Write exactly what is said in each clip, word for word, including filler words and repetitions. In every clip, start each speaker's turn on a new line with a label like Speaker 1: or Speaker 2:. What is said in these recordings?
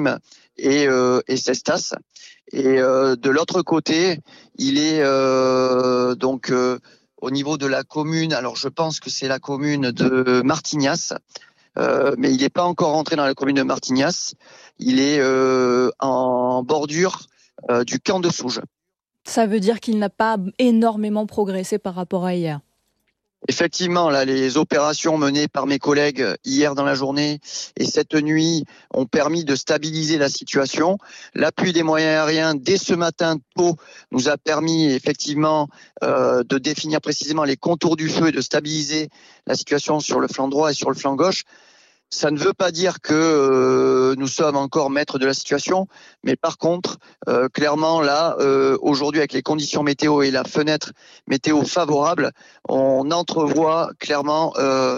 Speaker 1: Nîmes et, euh, et Cestas. Et euh, de l'autre côté, il est euh, donc euh, au niveau de la commune. Alors je pense que c'est la commune de Martignas, euh, mais il n'est pas encore rentré dans la commune de Martignas. Il est euh, en bordure euh, du camp de Souges.
Speaker 2: Ça veut dire qu'il n'a pas énormément progressé par rapport à hier.
Speaker 1: Effectivement, là, les opérations menées par mes collègues hier dans la journée et cette nuit ont permis de stabiliser la situation. L'appui des moyens aériens dès ce matin tôt nous a permis effectivement euh, de définir précisément les contours du feu et de stabiliser la situation sur le flanc droit et sur le flanc gauche. Ça ne veut pas dire que euh, nous sommes encore maîtres de la situation, mais par contre, euh, clairement là, euh, aujourd'hui avec les conditions météo et la fenêtre météo favorable, on entrevoit clairement euh,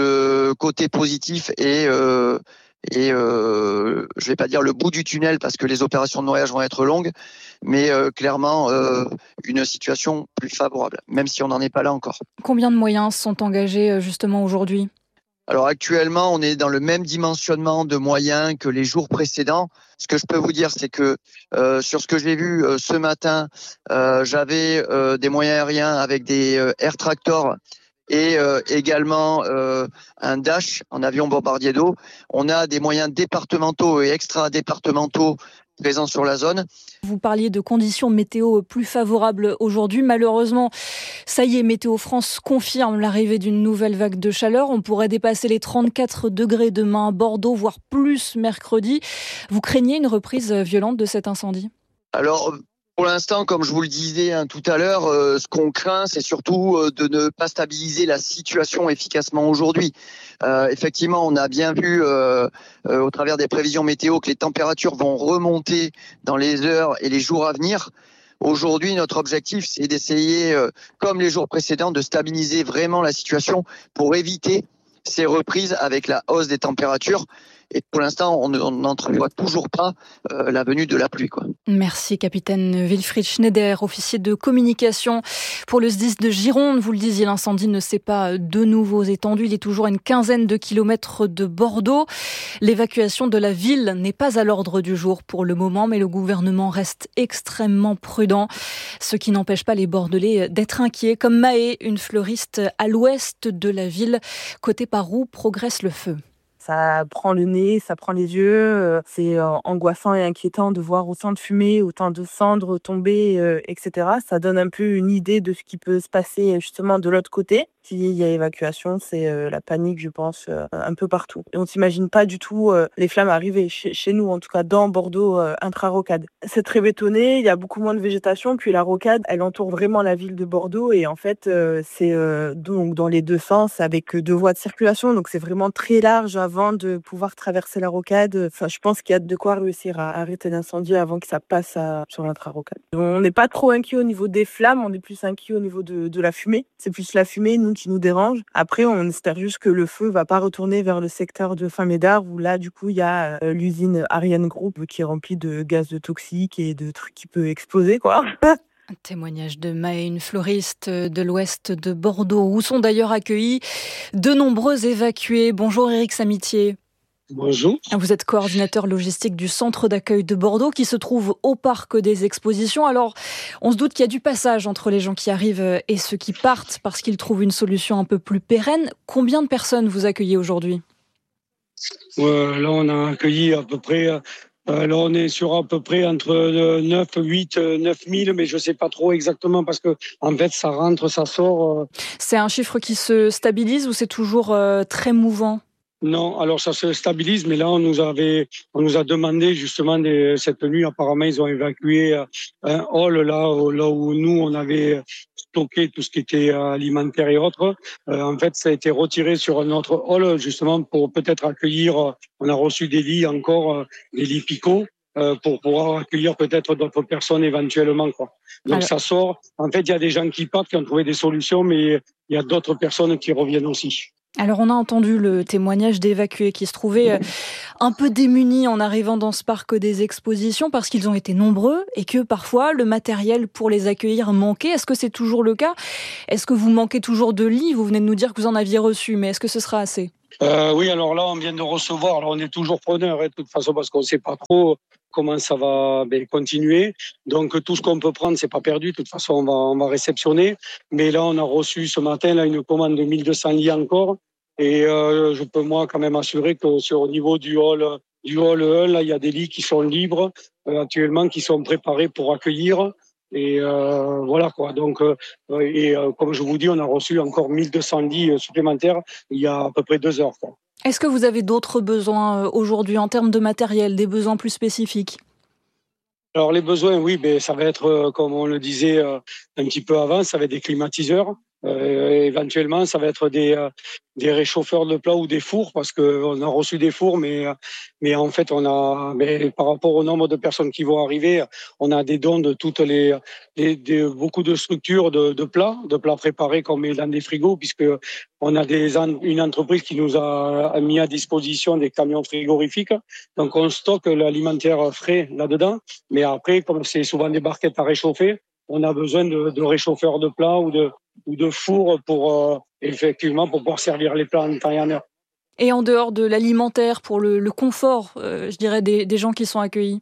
Speaker 1: le côté positif et euh, et euh, je vais pas dire le bout du tunnel parce que les opérations de noyage vont être longues, mais euh, clairement euh, une situation plus favorable, même si on n'en est pas là encore.
Speaker 2: Combien de moyens sont engagés justement aujourd'hui ?
Speaker 1: Alors actuellement, on est dans le même dimensionnement de moyens que les jours précédents. Ce que je peux vous dire, c'est que euh, sur ce que j'ai vu euh, ce matin, euh, j'avais euh, des moyens aériens avec des euh, air tractors et euh, également euh, un Dash en avion bombardier d'eau. On a des moyens départementaux et extra-départementaux présents sur la zone.
Speaker 2: Vous parliez de conditions météo plus favorables aujourd'hui. Malheureusement, ça y est, Météo France confirme l'arrivée d'une nouvelle vague de chaleur. On pourrait dépasser les trente-quatre degrés demain à Bordeaux, voire plus mercredi. Vous craignez une reprise violente de cet incendie ?
Speaker 1: Alors, pour l'instant, comme je vous le disais hein, tout à l'heure, euh, ce qu'on craint, c'est surtout euh, de ne pas stabiliser la situation efficacement aujourd'hui. Euh, effectivement, on a bien vu euh, euh, au travers des prévisions météo que les températures vont remonter dans les heures et les jours à venir. Aujourd'hui, notre objectif, c'est d'essayer, euh, comme les jours précédents, de stabiliser vraiment la situation pour éviter ces reprises avec la hausse des températures. Et pour l'instant, on n'entrevoit toujours pas euh, la venue de la pluie, quoi.
Speaker 2: Merci, capitaine Wilfried Schneider, officier de communication pour le S D I S de Gironde. Vous le disiez, l'incendie ne s'est pas de nouveau étendu. Il est toujours à une quinzaine de kilomètres de Bordeaux. L'évacuation de la ville n'est pas à l'ordre du jour pour le moment, mais le gouvernement reste extrêmement prudent. Ce qui n'empêche pas les Bordelais d'être inquiets. Comme Maë, une fleuriste à l'ouest de la ville. Côté par où progresse le feu ?
Speaker 3: Ça prend le nez, ça prend les yeux. C'est angoissant et inquiétant de voir autant de fumée, autant de cendres tomber, euh, et cetera. Ça donne un peu une idée de ce qui peut se passer justement de l'autre côté. S'il y a évacuation, c'est euh, la panique, je pense, euh, un peu partout. Et on ne s'imagine pas du tout euh, les flammes arriver chez, chez nous, en tout cas dans Bordeaux, euh, intra-rocade. C'est très bétonné, il y a beaucoup moins de végétation, puis la rocade, elle entoure vraiment la ville de Bordeaux et en fait, euh, c'est euh, donc dans les deux sens avec deux voies de circulation, donc c'est vraiment très large avant de pouvoir traverser la rocade. Enfin, je pense qu'il y a de quoi réussir à arrêter l'incendie avant que ça passe à, sur l'intra-rocade. On n'est pas trop inquiet au niveau des flammes, on est plus inquiet au niveau de, de la fumée. C'est plus la fumée, nous, qui nous dérange. Après, on espère juste que le feu va pas retourner vers le secteur de Saint-Médard où là, du coup, il y a euh, l'usine Ariane Group qui est remplie de gaz de toxiques et de trucs qui peuvent exploser, quoi.
Speaker 2: Un témoignage de Maë, une fleuriste de l'ouest de Bordeaux, où sont d'ailleurs accueillis de nombreux évacués. Bonjour Éric Samitier.
Speaker 4: Bonjour.
Speaker 2: Vous êtes coordinateur logistique du centre d'accueil de Bordeaux qui se trouve au parc des expositions. Alors, on se doute qu'il y a du passage entre les gens qui arrivent et ceux qui partent parce qu'ils trouvent une solution un peu plus pérenne. Combien de personnes vous accueillez aujourd'hui ?
Speaker 4: euh, Là, on a accueilli à peu près... Euh, là, on est sur à peu près entre neuf, huit, neuf mille, mais je ne sais pas trop exactement parce que en fait, ça rentre, ça sort. Euh...
Speaker 2: C'est un chiffre qui se stabilise ou c'est toujours euh, très mouvant ?
Speaker 4: Non, alors ça se stabilise, mais là on nous avait, on nous a demandé justement des, cette nuit. Apparemment, ils ont évacué un hall là, là où nous on avait stocké tout ce qui était alimentaire et autres. Euh, en fait, ça a été retiré sur un autre hall justement pour peut-être accueillir. On a reçu des lits encore, des lits picots. Euh, pour pouvoir accueillir peut-être d'autres personnes éventuellement, quoi. Donc alors, ça sort. En fait, il y a des gens qui partent, qui ont trouvé des solutions, mais il y a d'autres personnes qui reviennent aussi.
Speaker 2: Alors on a entendu le témoignage d'évacués qui se trouvaient un peu démunis en arrivant dans ce parc des expositions parce qu'ils ont été nombreux et que parfois le matériel pour les accueillir manquait. Est-ce que c'est toujours le cas ? Est-ce que vous manquez toujours de lits ? Vous venez de nous dire que vous en aviez reçu, mais est-ce que ce sera assez ?
Speaker 4: Euh, oui, alors là, on vient de recevoir, alors on est toujours preneur, hein, de toute façon, parce qu'on ne sait pas trop comment ça va ben, continuer. Donc, tout ce qu'on peut prendre, c'est pas perdu. De toute façon, on va, on va réceptionner. Mais là, on a reçu ce matin là, une commande de mille deux cents lits encore. Et euh, je peux, moi, quand même assurer que sur au niveau du hall, du hall un, là, il y a des lits qui sont libres euh, actuellement, qui sont préparés pour accueillir. Et euh, voilà quoi. Donc, euh, et euh, comme je vous dis, on a reçu encore mille deux cents lits supplémentaires il y a à peu près deux heures, quoi.
Speaker 2: Est-ce que vous avez d'autres besoins euh, aujourd'hui en termes de matériel, des besoins plus spécifiques?
Speaker 4: Alors les besoins, oui, ben ça va être, euh, comme on le disait euh, un petit peu avant, ça va être des climatiseurs. Euh, éventuellement, ça va être des euh, des réchauffeurs de plats ou des fours, parce que on a reçu des fours, mais euh, mais en fait, on a, mais par rapport au nombre de personnes qui vont arriver, on a des dons de toutes les, les des, beaucoup de structures de, de plats, de plats préparés qu'on met dans des frigos, puisque on a des une entreprise qui nous a mis à disposition des camions frigorifiques, donc on stocke l'alimentaire frais là-dedans. Mais après, comme c'est souvent des barquettes à réchauffer, on a besoin de, de réchauffeurs de plats ou de ou de fours pour euh, effectivement pour pouvoir servir les plats en temps et en heure.
Speaker 2: Et en dehors de l'alimentaire, pour le, le confort, euh, je dirais, des, des gens qui sont accueillis?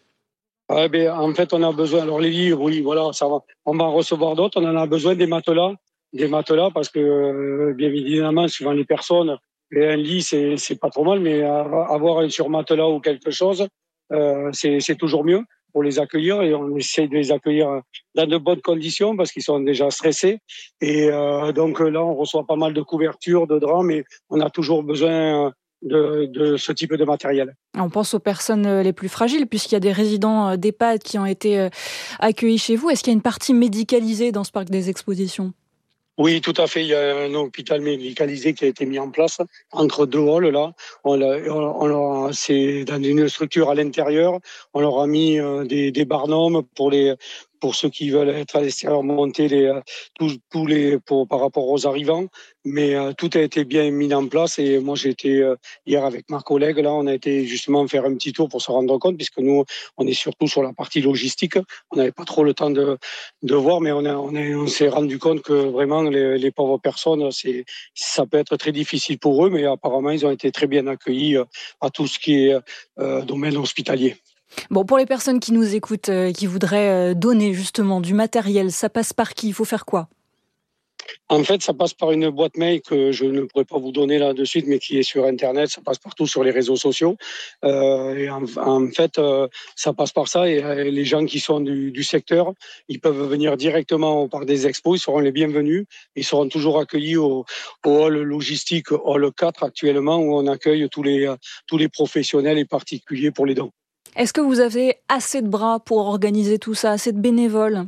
Speaker 4: Ouais, ben, en fait, on a besoin. Alors les lits, oui, voilà, ça va. On va en recevoir d'autres. On en a besoin des matelas, des matelas, parce que euh, bien évidemment, suivant les personnes, et un lit, c'est c'est pas trop mal, mais avoir un surmatelas ou quelque chose, euh, c'est c'est toujours mieux pour les accueillir, et on essaie de les accueillir dans de bonnes conditions parce qu'ils sont déjà stressés. Et euh, donc là, on reçoit pas mal de couvertures, de draps, mais on a toujours besoin de, de ce type de matériel.
Speaker 2: On pense aux personnes euh, les plus fragiles, puisqu'il y a des résidents euh, d'EHPAD qui ont été euh, accueillis chez vous. Est-ce qu'il y a une partie médicalisée dans ce parc des expositions?
Speaker 4: Oui, tout à fait. Il y a un hôpital médicalisé qui a été mis en place entre deux halls là. On l'a, on l'a, c'est dans une structure à l'intérieur. On leur a mis euh, des, des barnums pour les pour ceux qui veulent être à l'extérieur, monter les tous, tous les pour par rapport aux arrivants. Mais euh, tout a été bien mis en place. Et moi, j'ai été euh, hier avec ma collègue là. On a été justement faire un petit tour pour se rendre compte, puisque nous, on est surtout sur la partie logistique. On n'avait pas trop le temps de de voir, mais on a, on, a, on s'est rendu compte que vraiment les, les pauvres personnes, c'est, ça peut être très difficile pour eux, mais apparemment ils ont été très bien accueillis à tout ce qui est euh, domaine hospitalier.
Speaker 2: Bon, pour les personnes qui nous écoutent, euh, qui voudraient euh, donner justement du matériel, ça passe par qui? Il faut faire quoi?
Speaker 4: En fait, ça passe par une boîte mail que je ne pourrais pas vous donner là de suite, mais qui est sur Internet. Ça passe partout sur les réseaux sociaux. Euh, et en, en fait, euh, ça passe par ça. Et euh, les gens qui sont du, du secteur, ils peuvent venir directement au parc des expos. Ils seront les bienvenus. Ils seront toujours accueillis au, au hall logistique, hall quatre actuellement, où on accueille tous les, tous les professionnels et particuliers pour les dons.
Speaker 2: Est-ce que vous avez assez de bras pour organiser tout ça, assez de bénévoles?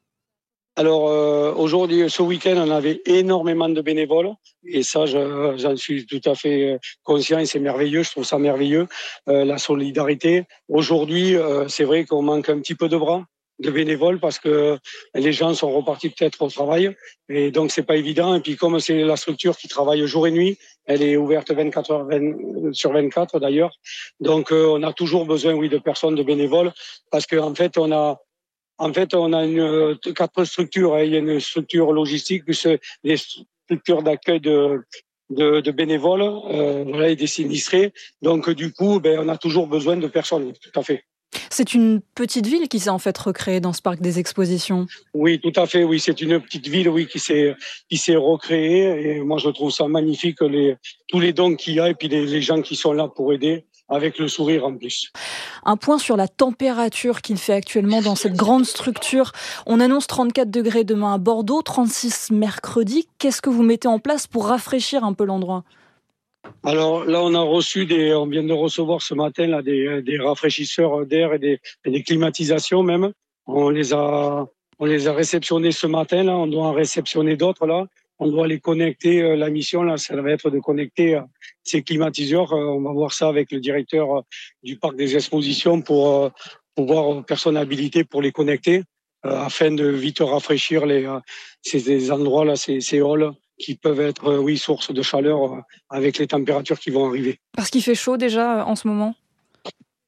Speaker 4: Alors euh, aujourd'hui, ce week-end, on avait énormément de bénévoles et ça, je, j'en suis tout à fait conscient et c'est merveilleux. Je trouve ça merveilleux, euh, la solidarité. Aujourd'hui, euh, c'est vrai qu'on manque un petit peu de bras de bénévoles parce que les gens sont repartis peut-être au travail et donc c'est pas évident. Et puis comme c'est la structure qui travaille jour et nuit, elle est ouverte vingt-quatre heures sur vingt-quatre d'ailleurs. Donc euh, on a toujours besoin, oui, de personnes, de bénévoles parce qu'en fait on a En fait, on a une, quatre structures. Il y a une structure logistique, plus les structures d'accueil de, de, de bénévoles euh, voilà, et des sinistrés. Donc, du coup, ben, on a toujours besoin de personnes, tout à fait.
Speaker 2: C'est une petite ville qui s'est en fait recréée dans ce parc des expositions.
Speaker 4: Oui, tout à fait. Oui, c'est une petite ville, oui, qui s'est qui s'est recréée. Et moi, je trouve ça magnifique, les tous les dons qu'il y a et puis les, les gens qui sont là pour aider, avec le sourire en plus.
Speaker 2: Un point sur la température qu'il fait actuellement dans cette grande structure. On annonce trente-quatre degrés demain à Bordeaux, trente-six mercredi. Qu'est-ce que vous mettez en place pour rafraîchir un peu l'endroit?
Speaker 4: Alors là, on a reçu des, on vient de recevoir ce matin là des, des rafraîchisseurs d'air et des, et des climatisations même. On les a, on les a réceptionnés ce matin là. On doit en réceptionner d'autres là. On doit les connecter. La mission là, ça va être de connecter ces climatiseurs. On va voir ça avec le directeur du parc des expositions pour pouvoir personnes habilitées pour les connecter afin de vite rafraîchir les ces endroits là, ces, ces halls qui peuvent être, oui, source de chaleur avec les températures qui vont arriver.
Speaker 2: Parce qu'il fait chaud déjà en ce moment?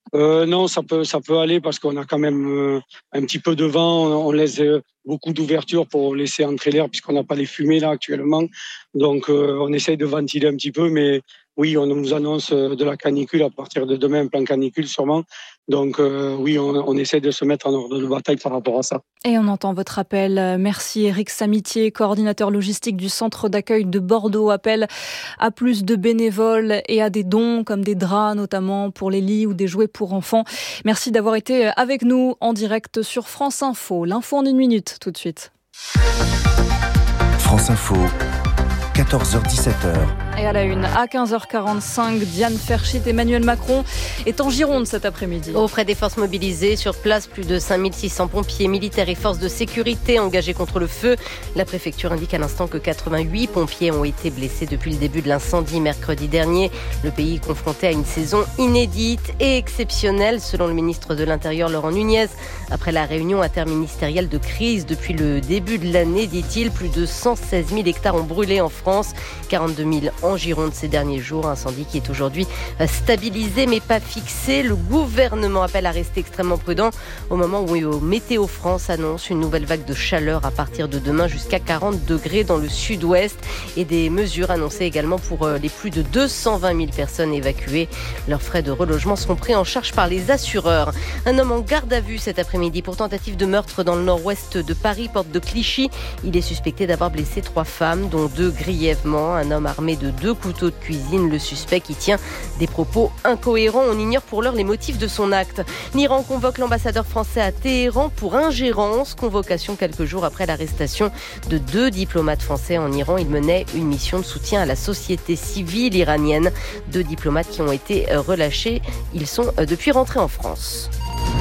Speaker 4: Euh, non, ça peut, ça peut aller parce qu'on a quand même euh, un petit peu de vent. On, on laisse euh, beaucoup d'ouverture pour laisser entrer l'air puisqu'on n'a pas les fumées là actuellement. Donc, euh, on essaye de ventiler un petit peu, mais oui, on nous annonce de la canicule à partir de demain, plan canicule sûrement. Donc, euh, oui, on, on essaie de se mettre en ordre de bataille par rapport à ça.
Speaker 2: Et on entend votre appel. Merci Éric Samitier, coordinateur logistique du centre d'accueil de Bordeaux. Appel à plus de bénévoles et à des dons comme des draps notamment pour les lits ou des jouets pour enfants. Merci d'avoir été avec nous en direct sur France Info. L'info en une minute tout de suite.
Speaker 5: France Info, quatorze heures dix-sept heures.
Speaker 2: Et à la une, à quinze heures quarante-cinq, Diane Ferchit, Emmanuel Macron est en Gironde cet après-midi.
Speaker 6: Auprès des forces mobilisées, sur place, plus de cinq mille six cents pompiers, militaires et forces de sécurité engagés contre le feu. La préfecture indique à l'instant que quatre-vingt-huit pompiers ont été blessés depuis le début de l'incendie mercredi dernier. Le pays confronté à une saison inédite et exceptionnelle, selon le ministre de l'Intérieur Laurent Nunez. Après la réunion interministérielle de crise depuis le début de l'année, dit-il, plus de cent seize mille hectares ont brûlé en France, quarante-deux mille en Gironde ces derniers jours. Incendie qui est aujourd'hui stabilisé mais pas fixé. Le gouvernement appelle à rester extrêmement prudent au moment où Météo France annonce une nouvelle vague de chaleur à partir de demain jusqu'à quarante degrés dans le sud-ouest et des mesures annoncées également pour les plus de deux cent vingt mille personnes évacuées. Leurs frais de relogement seront pris en charge par les assureurs. Un homme en garde à vue cet après-midi pour tentative de meurtre dans le nord-ouest de Paris, porte de Clichy. Il est suspecté d'avoir blessé trois femmes, dont deux grièvement. Un homme armé de deux couteaux de cuisine, le suspect qui tient des propos incohérents. On ignore pour l'heure les motifs de son acte. L'Iran convoque l'ambassadeur français à Téhéran pour ingérence. Convocation quelques jours après l'arrestation de deux diplomates français en Iran. Ils menaient une mission de soutien à la société civile iranienne. Deux diplomates qui ont été relâchés. Ils sont depuis rentrés en France.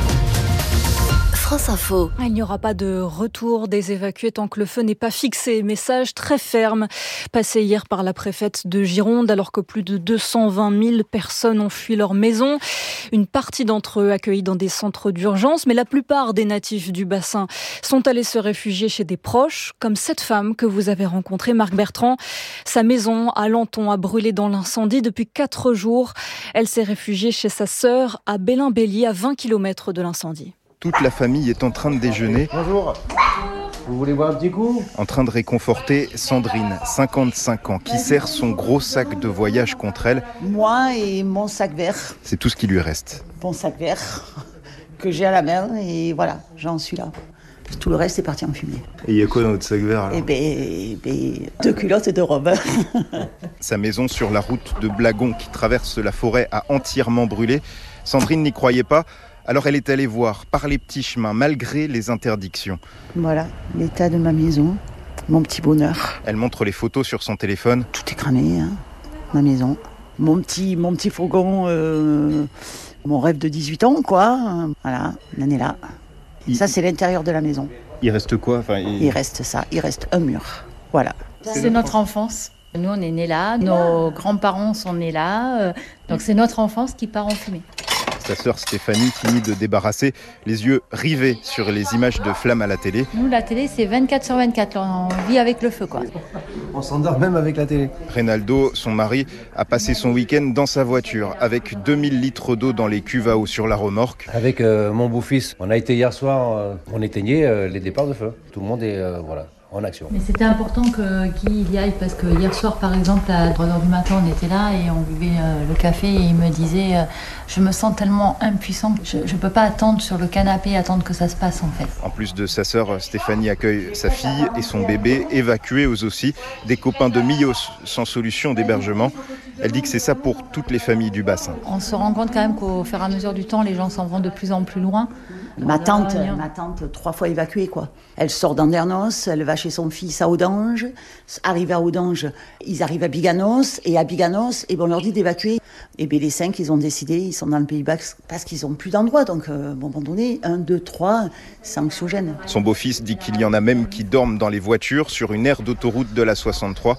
Speaker 2: France Info. Il n'y aura pas de retour des évacués tant que le feu n'est pas fixé. Message très ferme passé hier par la préfète de Gironde alors que plus de deux cent vingt mille personnes ont fui leur maison. Une partie d'entre eux accueillis dans des centres d'urgence, mais la plupart des natifs du bassin sont allés se réfugier chez des proches, comme cette femme que vous avez rencontrée, Marc Bertrand. Sa maison à Lanton a brûlé dans l'incendie depuis quatre jours. Elle s'est réfugiée chez sa sœur à Bélin-Bélier, à vingt kilomètres de l'incendie.
Speaker 7: Toute la famille est en train de déjeuner.
Speaker 8: Bonjour. Vous voulez boire un petit coup ?
Speaker 7: En train de réconforter Sandrine, cinquante-cinq ans, qui serre son gros sac de voyage contre elle.
Speaker 9: Moi et mon sac vert.
Speaker 7: C'est tout ce qui lui reste.
Speaker 9: Mon sac vert que j'ai à la main et voilà, j'en suis là. Tout le reste est parti en fumée.
Speaker 7: Et il y a quoi dans votre sac vert alors ?
Speaker 9: Eh ben, ben, deux culottes et deux robes.
Speaker 7: Sa maison sur la route de Blagon qui traverse la forêt a entièrement brûlé. Sandrine n'y croyait pas. Alors elle est allée voir par les petits chemins, malgré les interdictions.
Speaker 9: Voilà, l'état de ma maison, mon petit bonheur.
Speaker 7: Elle montre les photos sur son téléphone.
Speaker 9: Tout est cramé, hein, ma maison. Mon petit, mon petit fourgon, euh, mon rêve de dix-huit ans, quoi. Voilà, on en est là. Il... Ça, c'est l'intérieur de la maison.
Speaker 7: Il reste quoi ? Enfin, il...
Speaker 9: il reste ça, il reste un mur. Voilà.
Speaker 10: C'est, c'est notre enfance. Nous, on est nés là, nos grands-parents sont nés là. Donc c'est notre enfance qui part en fumée.
Speaker 7: Sa sœur Stéphanie finit de débarrasser, les yeux rivés sur les images de flammes à la télé.
Speaker 10: Nous, la télé, c'est vingt-quatre sur vingt-quatre. On vit avec le feu, quoi.
Speaker 8: On s'endort même avec la télé.
Speaker 7: Reynaldo, son mari, a passé son week-end dans sa voiture avec deux mille litres d'eau dans les cuves à eau sur la remorque.
Speaker 8: Avec euh, mon beau-fils, on a été hier soir, euh, on éteignait euh, les départs de feu. Tout le monde est euh, voilà, en action.
Speaker 10: Mais c'était important que Guy y aille parce que hier soir, par exemple, à trois heures du matin, on était là et on buvait euh, le café et il me disait euh, je me sens tellement impuissant, je ne peux pas attendre sur le canapé, attendre que ça se passe en fait.
Speaker 7: En plus de sa sœur, Stéphanie accueille sa fille et son bébé, évacués eux aussi, des copains de Millos sans solution d'hébergement. Elle dit que c'est ça pour toutes les familles du bassin.
Speaker 10: On se rend compte quand même qu'au fur et à mesure du temps, les gens s'en vont de plus en plus loin.
Speaker 9: Ma tante, ma tante, trois fois évacuée, quoi. Elle sort d'Andernos, elle va chez son fils à Audange. Arrive à Audange, ils arrivent à Biganos. Et à Biganos, et ben on leur dit d'évacuer. Et bien les cinq, ils ont décidé, ils sont dans le Pays Basque parce qu'ils n'ont plus d'endroit. Donc, euh, à un moment donné, un, deux, trois, c'est anxiogène.
Speaker 7: Son beau-fils dit qu'il y en a même qui dorment dans les voitures sur une aire d'autoroute de la soixante-trois.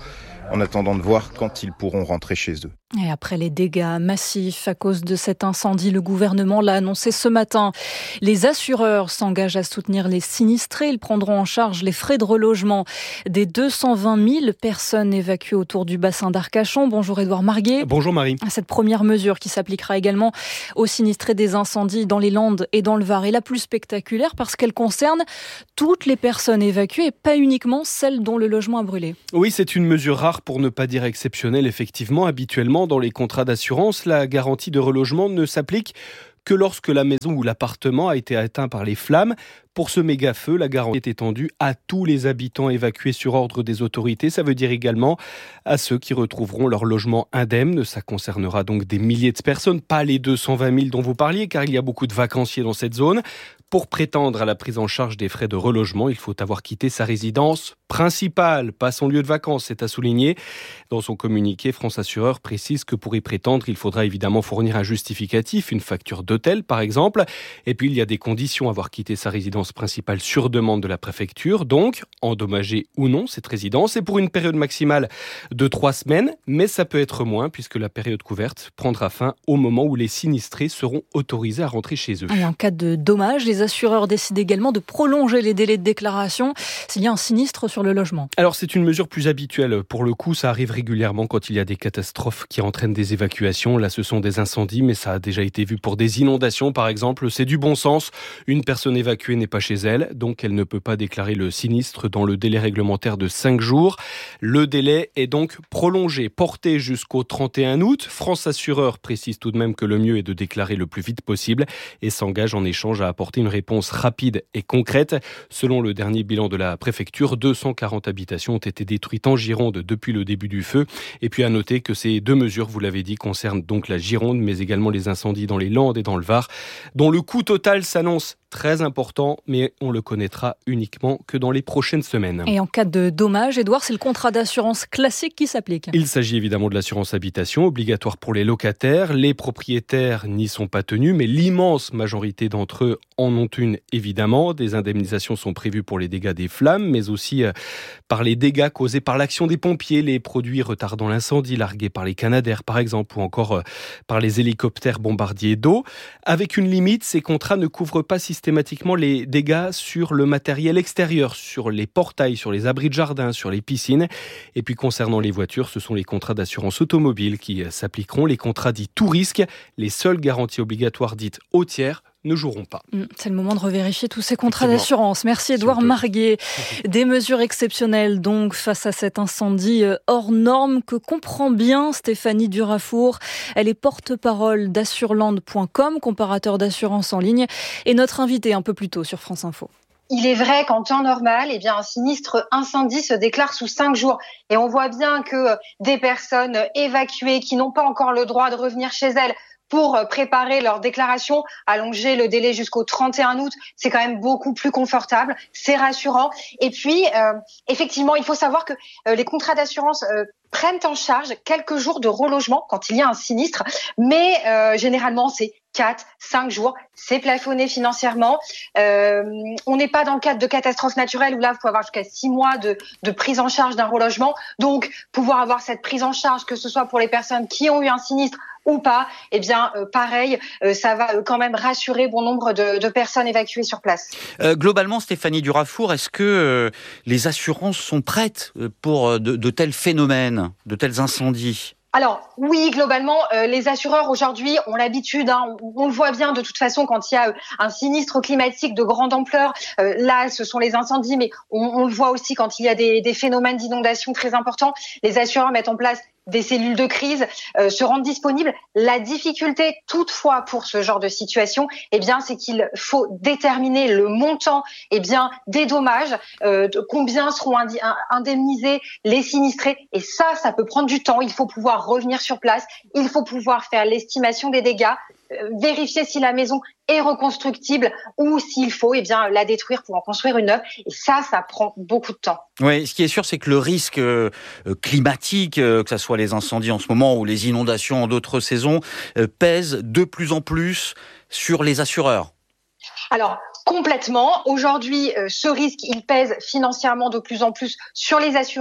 Speaker 7: en attendant de voir quand ils pourront rentrer chez eux.
Speaker 2: Et après les dégâts massifs à cause de cet incendie, le gouvernement l'a annoncé ce matin. Les assureurs s'engagent à soutenir les sinistrés. Ils prendront en charge les frais de relogement des deux cent vingt mille personnes évacuées autour du bassin d'Arcachon. Bonjour Édouard Marguet.
Speaker 11: Bonjour Marie.
Speaker 2: Cette première mesure qui s'appliquera également aux sinistrés des incendies dans les Landes et dans le Var est la plus spectaculaire parce qu'elle concerne toutes les personnes évacuées et pas uniquement celles dont le logement a brûlé.
Speaker 11: Oui, c'est une mesure rare pour ne pas dire exceptionnelle. Effectivement, habituellement, dans les contrats d'assurance, la garantie de relogement ne s'applique que lorsque la maison ou l'appartement a été atteint par les flammes. Pour ce méga-feu, la garantie est étendue à tous les habitants évacués sur ordre des autorités. Ça veut dire également à ceux qui retrouveront leur logement indemne. Ça concernera donc des milliers de personnes, pas les deux cent vingt mille dont vous parliez, car il y a beaucoup de vacanciers dans cette zone. Pour prétendre à la prise en charge des frais de relogement, il faut avoir quitté sa résidence principale, pas son lieu de vacances, c'est à souligner. Dans son communiqué, France Assureur précise que pour y prétendre, il faudra évidemment fournir un justificatif, une facture d'hôtel par exemple. Et puis il y a des conditions à avoir quitté sa résidence principale sur demande de la préfecture, donc endommager ou non cette résidence. Et pour une période maximale de trois semaines, mais ça peut être moins puisque la période couverte prendra fin au moment où les sinistrés seront autorisés à rentrer chez eux.
Speaker 2: Et en cas de dommage, les assureurs décident également de prolonger les délais de déclaration s'il y a un sinistre sur le logement.
Speaker 11: Alors c'est une mesure plus habituelle. Pour le coup, ça arrive régulièrement quand il y a des catastrophes qui entraînent des évacuations. Là, ce sont des incendies, mais ça a déjà été vu pour des inondations, par exemple. C'est du bon sens. Une personne évacuée n'est pas chez elle, donc elle ne peut pas déclarer le sinistre dans le délai réglementaire de cinq jours. Le délai est donc prolongé, porté jusqu'au trente et un août. France Assureur précise tout de même que le mieux est de déclarer le plus vite possible et s'engage en échange à apporter une réponse rapide et concrète. Selon le dernier bilan de la préfecture, deux cent quarante habitations ont été détruites en Gironde depuis le début du feu. Et puis à noter que ces deux mesures, vous l'avez dit, concernent donc la Gironde, mais également les incendies dans les Landes et dans le Var, dont le coût total s'annonce très important, mais on le connaîtra uniquement que dans les prochaines semaines.
Speaker 2: Et en cas de dommage, Édouard, c'est le contrat d'assurance classique qui s'applique.
Speaker 11: Il s'agit évidemment de l'assurance habitation, obligatoire pour les locataires. Les propriétaires n'y sont pas tenus, mais l'immense majorité d'entre eux en ont une, évidemment. Des indemnisations sont prévues pour les dégâts des flammes, mais aussi par les dégâts causés par l'action des pompiers, les produits retardant l'incendie largués par les Canadair, par exemple, ou encore par les hélicoptères bombardiers d'eau. Avec une limite, ces contrats ne couvrent pas systématiquement les dégâts sur le matériel extérieur, sur les portails, sur les abris de jardin, sur les piscines. Et puis concernant les voitures, ce sont les contrats d'assurance automobile qui s'appliqueront. Les contrats dits tout risque, les seules garanties obligatoires dites au tiers, ne joueront pas.
Speaker 2: C'est le moment de revérifier tous ces contrats d'assurance. Merci Édouard Marguet. Des mesures exceptionnelles donc face à cet incendie hors norme que comprend bien Stéphanie Durafour. Elle est porte-parole d'assureland point com, comparateur d'assurance en ligne, et notre invitée un peu plus tôt sur France Info.
Speaker 12: Il est vrai qu'en temps normal, eh bien, un sinistre incendie se déclare sous cinq jours. Et on voit bien que des personnes évacuées qui n'ont pas encore le droit de revenir chez elles pour préparer leur déclaration, allonger le délai jusqu'au trente et un août, c'est quand même beaucoup plus confortable, c'est rassurant. Et puis, euh, effectivement, il faut savoir que euh, les contrats d'assurance euh, prennent en charge quelques jours de relogement quand il y a un sinistre, mais euh, généralement, c'est quatre, cinq jours, c'est plafonné financièrement. Euh, on n'est pas dans le cadre de catastrophes naturelles où là, il faut avoir jusqu'à six mois de, de prise en charge d'un relogement. Donc, pouvoir avoir cette prise en charge, que ce soit pour les personnes qui ont eu un sinistre ou pas, eh bien, euh, pareil, euh, ça va euh, quand même rassurer bon nombre de, de personnes évacuées sur place.
Speaker 13: Euh, globalement, Stéphanie Durafour, est-ce que euh, les assurances sont prêtes pour de, de tels phénomènes, de tels incendies ?
Speaker 12: Alors oui, globalement, euh, les assureurs aujourd'hui ont l'habitude, hein, on, on le voit bien de toute façon quand il y a euh, un sinistre climatique de grande ampleur. Euh, là, ce sont les incendies, mais on, on le voit aussi quand il y a des, des phénomènes d'inondation très importants. Les assureurs mettent en place des cellules de crise, euh, se rendent disponibles. La difficulté, toutefois, pour ce genre de situation, eh bien, c'est qu'il faut déterminer le montant, eh bien, des dommages, euh, de combien seront indi- indemnisés les sinistrés. Et ça, ça peut prendre du temps. Il faut pouvoir revenir sur place. Il faut pouvoir faire l'estimation des dégâts, euh, vérifier si la maison est reconstructible ou s'il faut, eh bien, la détruire pour en construire une neuve. Et ça, ça prend beaucoup de temps.
Speaker 13: Oui, ce qui est sûr, c'est que le risque euh, climatique, euh, que ce soit les incendies en ce moment ou les inondations en d'autres saisons, euh, pèse de plus en plus sur les assureurs.
Speaker 12: Alors, complètement. Aujourd'hui, euh, ce risque, il pèse financièrement de plus en plus sur les assureurs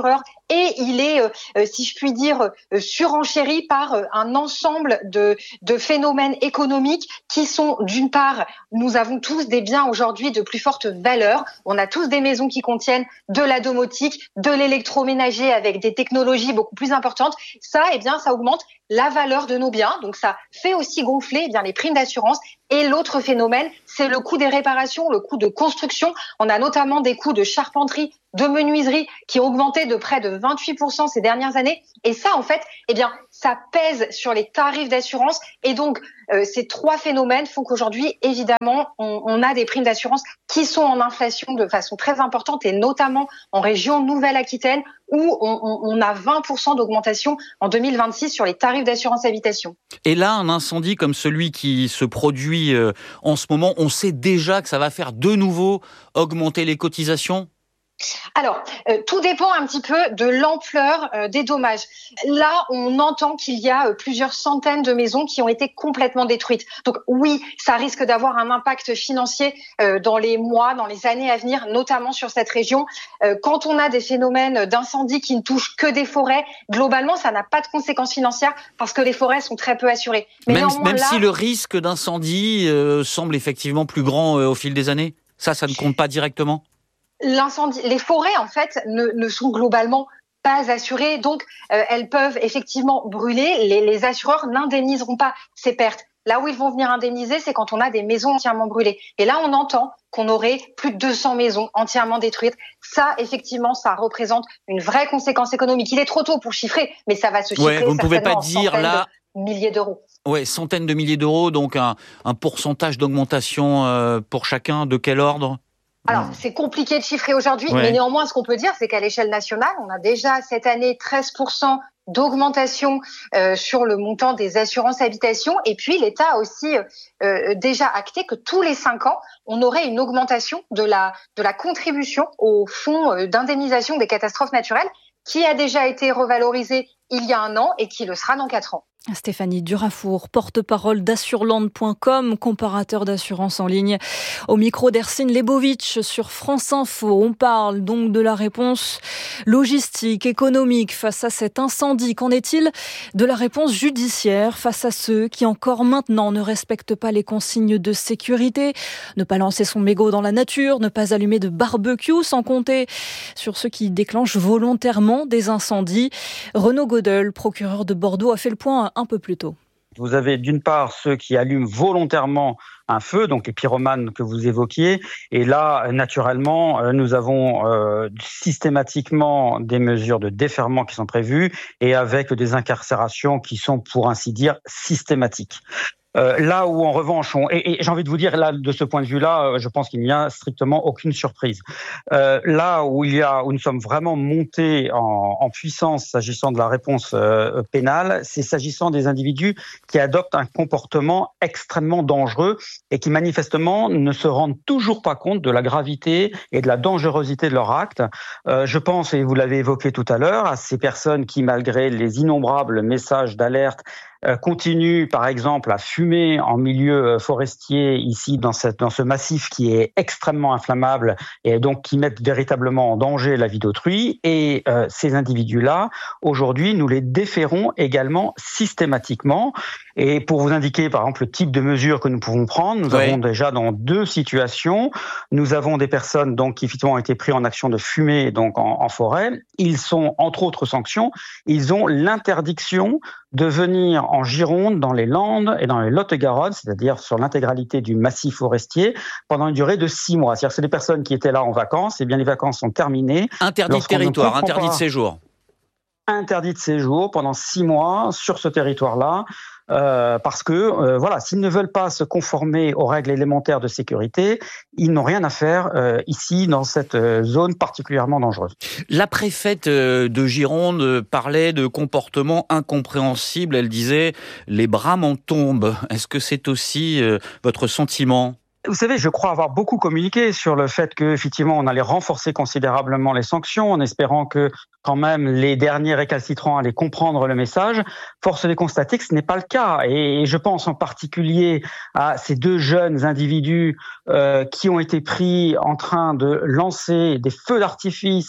Speaker 12: et il est, euh, si je puis dire, euh, surenchéri par euh, un ensemble de, de phénomènes économiques qui sont, d'une part, nous avons tous des biens aujourd'hui de plus forte valeur. On a tous des maisons qui contiennent de la domotique, de l'électroménager avec des technologies beaucoup plus importantes. Ça, eh bien, ça augmente la valeur de nos biens. Donc, ça fait aussi gonfler eh bien les primes d'assurance. Et l'autre phénomène, c'est le coût des réparations, le coût de construction. On a notamment des coûts de charpenterie, de menuiserie qui ont augmenté de près de vingt-huit pour cent ces dernières années. Et ça, en fait, eh bien, ça pèse sur les tarifs d'assurance. Et donc, euh, ces trois phénomènes font qu'aujourd'hui, évidemment, on, on a des primes d'assurance qui sont en inflation de façon très importante, et notamment en région Nouvelle-Aquitaine, où on, on, on a vingt pour cent d'augmentation en deux mille vingt-six sur les tarifs d'assurance habitation.
Speaker 13: Et là, un incendie comme celui qui se produit euh, en ce moment, on sait déjà que ça va faire de nouveau augmenter les cotisations ?
Speaker 12: Alors, euh, tout dépend un petit peu de l'ampleur euh, des dommages. Là, on entend qu'il y a euh, plusieurs centaines de maisons qui ont été complètement détruites. Donc oui, ça risque d'avoir un impact financier euh, dans les mois, dans les années à venir, notamment sur cette région. Euh, quand on a des phénomènes d'incendie qui ne touchent que des forêts, globalement, ça n'a pas de conséquences financières parce que les forêts sont très peu assurées. Mais
Speaker 13: même même
Speaker 12: là,
Speaker 13: si le risque d'incendie euh, semble effectivement plus grand euh, au fil des années, ça, ça ne compte pas directement ?
Speaker 12: L'incendie, les forêts en fait ne, ne sont globalement pas assurées, donc euh, elles peuvent effectivement brûler. Les, les assureurs n'indemniseront pas ces pertes. Là où ils vont venir indemniser, c'est quand on a des maisons entièrement brûlées. Et là, on entend qu'on aurait plus de deux cents maisons entièrement détruites. Ça, effectivement, ça représente une vraie conséquence économique. Il est trop tôt pour chiffrer, mais ça va se chiffrer.
Speaker 13: Ouais, vous ne pouvez pas dire là
Speaker 12: de milliers d'euros.
Speaker 13: Ouais, centaines de milliers d'euros, donc un, un pourcentage d'augmentation euh, pour chacun. De quel ordre ?
Speaker 12: Alors, c'est compliqué de chiffrer aujourd'hui, ouais. mais néanmoins, ce qu'on peut dire, c'est qu'à l'échelle nationale, on a déjà cette année treize pour cent d'augmentation euh, sur le montant des assurances habitation. Et puis, l'État a aussi euh, déjà acté que tous les cinq ans, on aurait une augmentation de la, de la contribution au fonds euh, d'indemnisation des catastrophes naturelles, qui a déjà été revalorisé il y a un an et qui le sera dans quatre ans.
Speaker 2: Stéphanie Durafour, porte-parole d'assureland point com, comparateur d'assurance en ligne. Au micro d'Ercine Lebovitch sur France Info, on parle donc de la réponse logistique, économique face à cet incendie. Qu'en est-il de la réponse judiciaire face à ceux qui encore maintenant ne respectent pas les consignes de sécurité? Ne pas lancer son mégot dans la nature, ne pas allumer de barbecue, sans compter sur ceux qui déclenchent volontairement des incendies. Renaud Godel, procureur de Bordeaux, a fait le point un peu plus tôt.
Speaker 14: Vous avez d'une part ceux qui allument volontairement un feu, donc les pyromanes que vous évoquiez, et là, naturellement, nous avons euh, systématiquement des mesures de déferrement qui sont prévues et avec des incarcérations qui sont, pour ainsi dire, systématiques. Euh, là où, en revanche, on, et, et j'ai envie de vous dire, là, de ce point de vue-là, euh, je pense qu'il n'y a strictement aucune surprise. Euh, là où il y a, où nous sommes vraiment montés en, en puissance s'agissant de la réponse euh, pénale, c'est s'agissant des individus qui adoptent un comportement extrêmement dangereux et qui manifestement ne se rendent toujours pas compte de la gravité et de la dangerosité de leur acte. Euh, je pense, et vous l'avez évoqué tout à l'heure, à ces personnes qui, malgré les innombrables messages d'alerte, Euh, continue, par exemple, à fumer en milieu forestier ici dans, cette, dans ce massif qui est extrêmement inflammable et donc qui met véritablement en danger la vie d'autrui. Et euh, ces individus-là, aujourd'hui, nous les déférons également systématiquement. Et pour vous indiquer, par exemple, le type de mesures que nous pouvons prendre, nous oui. avons déjà dans deux situations, nous avons des personnes donc qui effectivement ont été prises en action de fumer donc en, en forêt. Ils sont, entre autres sanctions, ils ont l'interdiction de venir en Gironde, dans les Landes et dans les Lot-et-Garonne, c'est-à-dire sur l'intégralité du massif forestier, pendant une durée de six mois. C'est-à-dire que c'est des personnes qui étaient là en vacances, et bien les vacances sont terminées.
Speaker 13: Interdit de territoire, interdit de séjour.
Speaker 14: Interdit de séjour pendant six mois sur ce territoire-là. Euh, parce que euh, voilà, s'ils ne veulent pas se conformer aux règles élémentaires de sécurité, ils n'ont rien à faire euh, ici dans cette euh, zone particulièrement dangereuse.
Speaker 13: La préfète euh, de Gironde parlait de comportements incompréhensibles. Elle disait les bras m'en tombent. Est-ce que c'est aussi euh, votre sentiment ?
Speaker 14: Vous savez, je crois avoir beaucoup communiqué sur le fait que, effectivement, on allait renforcer considérablement les sanctions en espérant que, quand même, les derniers récalcitrants allaient comprendre le message. Force est de constater que ce n'est pas le cas. Et je pense en particulier à ces deux jeunes individus euh, qui ont été pris en train de lancer des feux d'artifice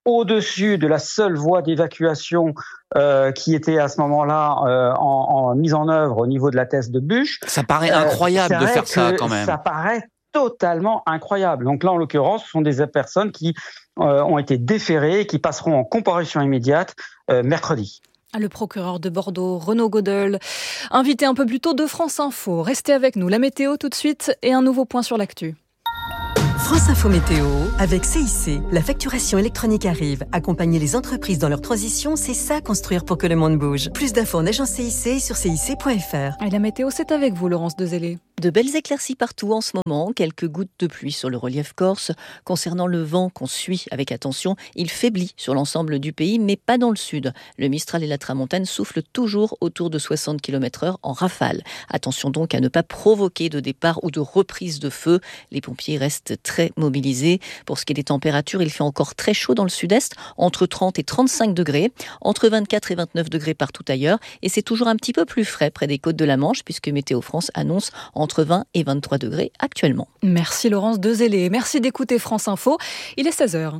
Speaker 14: au-dessus de la seule voie d'évacuation euh, qui était à ce moment-là euh, en, en mise en œuvre au niveau de la thèse de Buch.
Speaker 13: Ça paraît incroyable euh, de faire ça quand même.
Speaker 14: Ça paraît totalement incroyable. Donc là, en l'occurrence, ce sont des personnes qui euh, ont été déférées et qui passeront en comparution immédiate euh, mercredi.
Speaker 2: Le procureur de Bordeaux, Renaud Godel, invité un peu plus tôt de France Info. Restez avec nous, la météo tout de suite et un nouveau point sur l'actu.
Speaker 15: France Info Météo, avec C I C, la facturation électronique arrive. Accompagner les entreprises dans leur transition, c'est ça construire pour que le monde bouge. Plus d'infos en agence C I C sur C I C point F R.
Speaker 2: Et la météo, c'est avec vous, Laurence Dezellé.
Speaker 16: De belles éclaircies partout en ce moment, quelques gouttes de pluie sur le relief corse. Concernant le vent qu'on suit avec attention, il faiblit sur l'ensemble du pays, mais pas dans le sud. Le Mistral et la Tramontane soufflent toujours autour de soixante kilomètres heure en rafale. Attention donc à ne pas provoquer de départ ou de reprise de feu. Les pompiers restent très mobilisés. Pour ce qui est des températures, il fait encore très chaud dans le sud-est, entre trente et trente-cinq degrés, entre vingt-quatre et vingt-neuf degrés partout ailleurs. Et c'est toujours un petit peu plus frais près des côtes de la Manche, puisque Météo France annonce entre vingt et vingt-trois degrés actuellement.
Speaker 2: Merci Laurence Dezellé. Merci d'écouter France Info. Il est seize heures.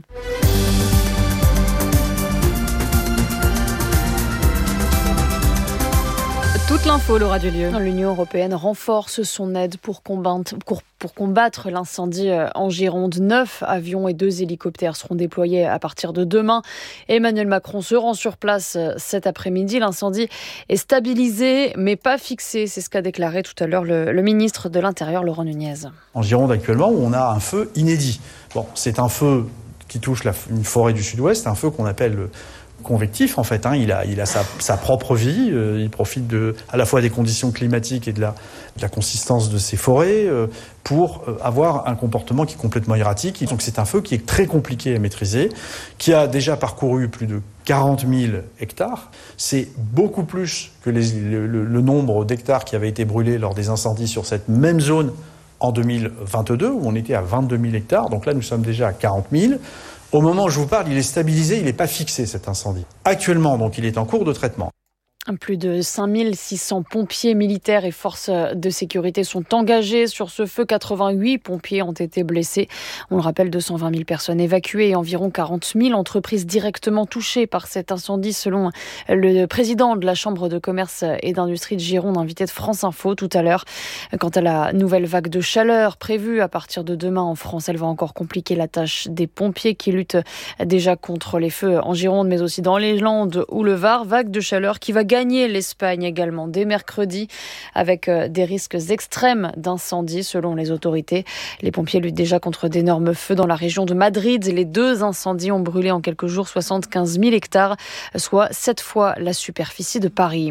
Speaker 2: Toute l'info, Laura Dulieu.
Speaker 17: L'Union européenne renforce son aide pour combattre, pour, pour combattre l'incendie en Gironde. Neuf avions et deux hélicoptères seront déployés à partir de demain. Emmanuel Macron se rend sur place cet après-midi. L'incendie est stabilisé, mais pas fixé. C'est ce qu'a déclaré tout à l'heure le, le ministre de l'Intérieur, Laurent Nunez.
Speaker 18: En Gironde, actuellement, on a un feu inédit. Bon, c'est un feu qui touche la, une forêt du sud-ouest, un feu qu'on appelle le convectif en fait, hein. il a, il a sa, sa propre vie, euh, il profite de, à la fois des conditions climatiques et de la, de la consistance de ces forêts euh, pour euh, avoir un comportement qui est complètement erratique. Donc c'est un feu qui est très compliqué à maîtriser, qui a déjà parcouru plus de quarante mille hectares. C'est beaucoup plus que les, le, le nombre d'hectares qui avaient été brûlés lors des incendies sur cette même zone en deux mille vingt-deux, où on était à vingt-deux mille hectares. Donc là, nous sommes déjà à quarante mille. Au moment où je vous parle, il est stabilisé, il n'est pas fixé cet incendie. Actuellement, donc, il est en cours de traitement.
Speaker 17: Plus de cinq mille six cents pompiers militaires et forces de sécurité sont engagés sur ce feu. quatre-vingt-huit pompiers ont été blessés. On le rappelle, deux cent vingt mille personnes évacuées et environ quarante mille entreprises directement touchées par cet incendie, selon le président de la Chambre de commerce et d'industrie de Gironde, invité de France Info tout à l'heure. Quant à la nouvelle vague de chaleur prévue à partir de demain en France, elle va encore compliquer la tâche des pompiers qui luttent déjà contre les feux en Gironde, mais aussi dans les Landes ou le Var. Vague de chaleur qui va gagner l'Espagne également dès mercredi, avec des risques extrêmes d'incendie selon les autorités. Les pompiers luttent déjà contre d'énormes feux dans la région de Madrid. Les deux incendies ont brûlé en quelques jours soixante-quinze mille hectares, soit sept fois la superficie de Paris.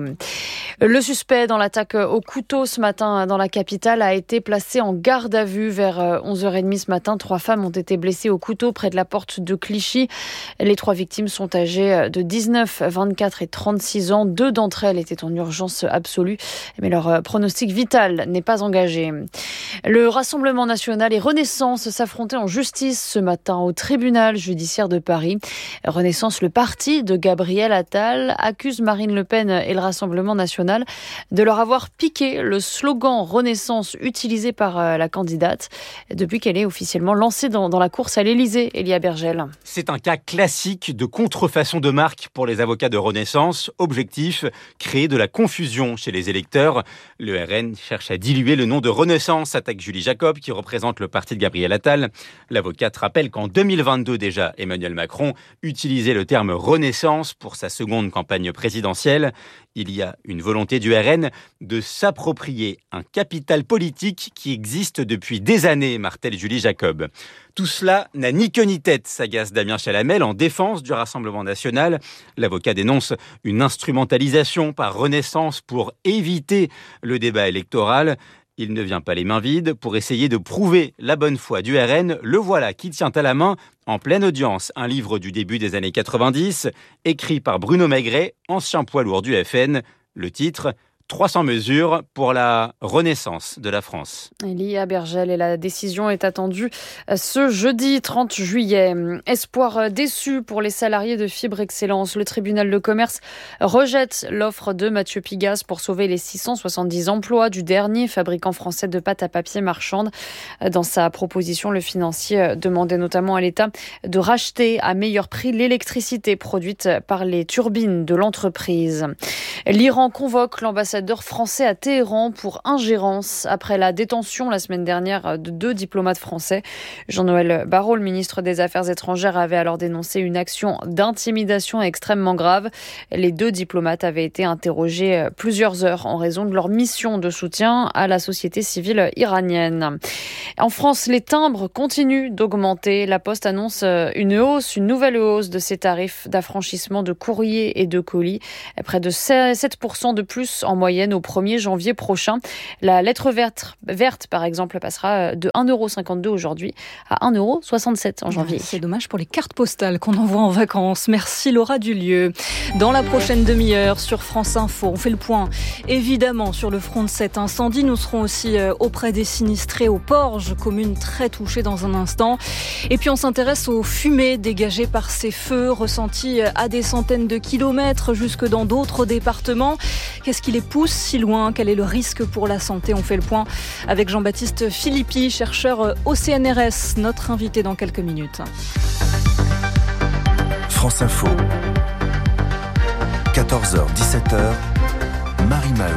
Speaker 17: Le suspect dans l'attaque au couteau ce matin dans la capitale a été placé en garde à vue vers onze heures trente ce matin. Trois femmes ont été blessées au couteau près de la porte de Clichy. Les trois victimes sont âgées de dix-neuf, vingt-quatre et trente-six ans. Deux d'entre elles étaient en urgence absolue, mais leur pronostic vital n'est pas engagé. Le Rassemblement national et Renaissance s'affrontaient en justice ce matin au tribunal judiciaire de Paris. Renaissance, le parti de Gabriel Attal, accuse Marine Le Pen et le Rassemblement national de leur avoir piqué le slogan Renaissance utilisé par la candidate depuis qu'elle est officiellement lancée dans, dans la course à l'Élysée. Elia Bergel.
Speaker 19: C'est un cas classique de contrefaçon de marque pour les avocats de Renaissance. Objectif, créer de la confusion chez les électeurs. Le R N cherche à diluer le nom de Renaissance, attaque Julie Jacob, qui représente le parti de Gabriel Attal. L'avocate rappelle qu'en deux mille vingt-deux déjà, Emmanuel Macron utilisait le terme Renaissance pour sa seconde campagne présidentielle. Il y a une volonté du R N de s'approprier un capital politique qui existe depuis des années, martèle Julie Jacob. Tout cela n'a ni queue ni tête, s'agace Damien Chalamel en défense du Rassemblement national. L'avocat dénonce une instrumentalisation par Renaissance pour éviter le débat électoral. Il ne vient pas les mains vides pour essayer de prouver la bonne foi du R N. Le voilà qui tient à la main, en pleine audience, un livre du début des années quatre-vingt-dix, écrit par Bruno Maigret, ancien poids lourd du F N. Le titre « trois cents mesures pour la renaissance de la France.
Speaker 17: Elia Bergel, et la décision est attendue ce jeudi trente juillet. Espoir déçu pour les salariés de Fibre Excellence. Le tribunal de commerce rejette l'offre de Mathieu Pigasse pour sauver les six cent soixante-dix emplois du dernier fabricant français de pâte à papier marchande. Dans sa proposition, le financier demandait notamment à l'État de racheter à meilleur prix l'électricité produite par les turbines de l'entreprise. L'Iran convoque l'ambassadeur français à Téhéran pour ingérence après la détention la semaine dernière de deux diplomates français. Jean-Noël Barrot, le ministre des Affaires étrangères, avait alors dénoncé une action d'intimidation extrêmement grave. Les deux diplomates avaient été interrogés plusieurs heures en raison de leur mission de soutien à la société civile iranienne. En France, les timbres continuent d'augmenter. La Poste annonce une hausse, une nouvelle hausse de ses tarifs d'affranchissement de courrier et de colis. Près de sept pour cent de plus en moyenne au premier janvier prochain. La lettre verte, verte par exemple, passera de un euro cinquante-deux aujourd'hui à un euro soixante-sept en janvier.
Speaker 2: C'est dommage pour les cartes postales qu'on envoie en vacances. Merci Laura Dulieu. Dans la prochaine demi-heure sur France Info, on fait le point évidemment sur le front de cet incendie. Nous serons aussi auprès des sinistrés au Porge, commune très touchée dans un instant. Et puis on s'intéresse aux fumées dégagées par ces feux ressentis à des centaines de kilomètres jusque dans d'autres départements. Qu'est-ce qui les pousse si loin? Quel est le risque pour la santé? On fait le point avec Jean-Baptiste Philippi, chercheur au C N R S, notre invité dans quelques minutes.
Speaker 5: France Info, quatorze heures dix-sept heures, Marie Maheu.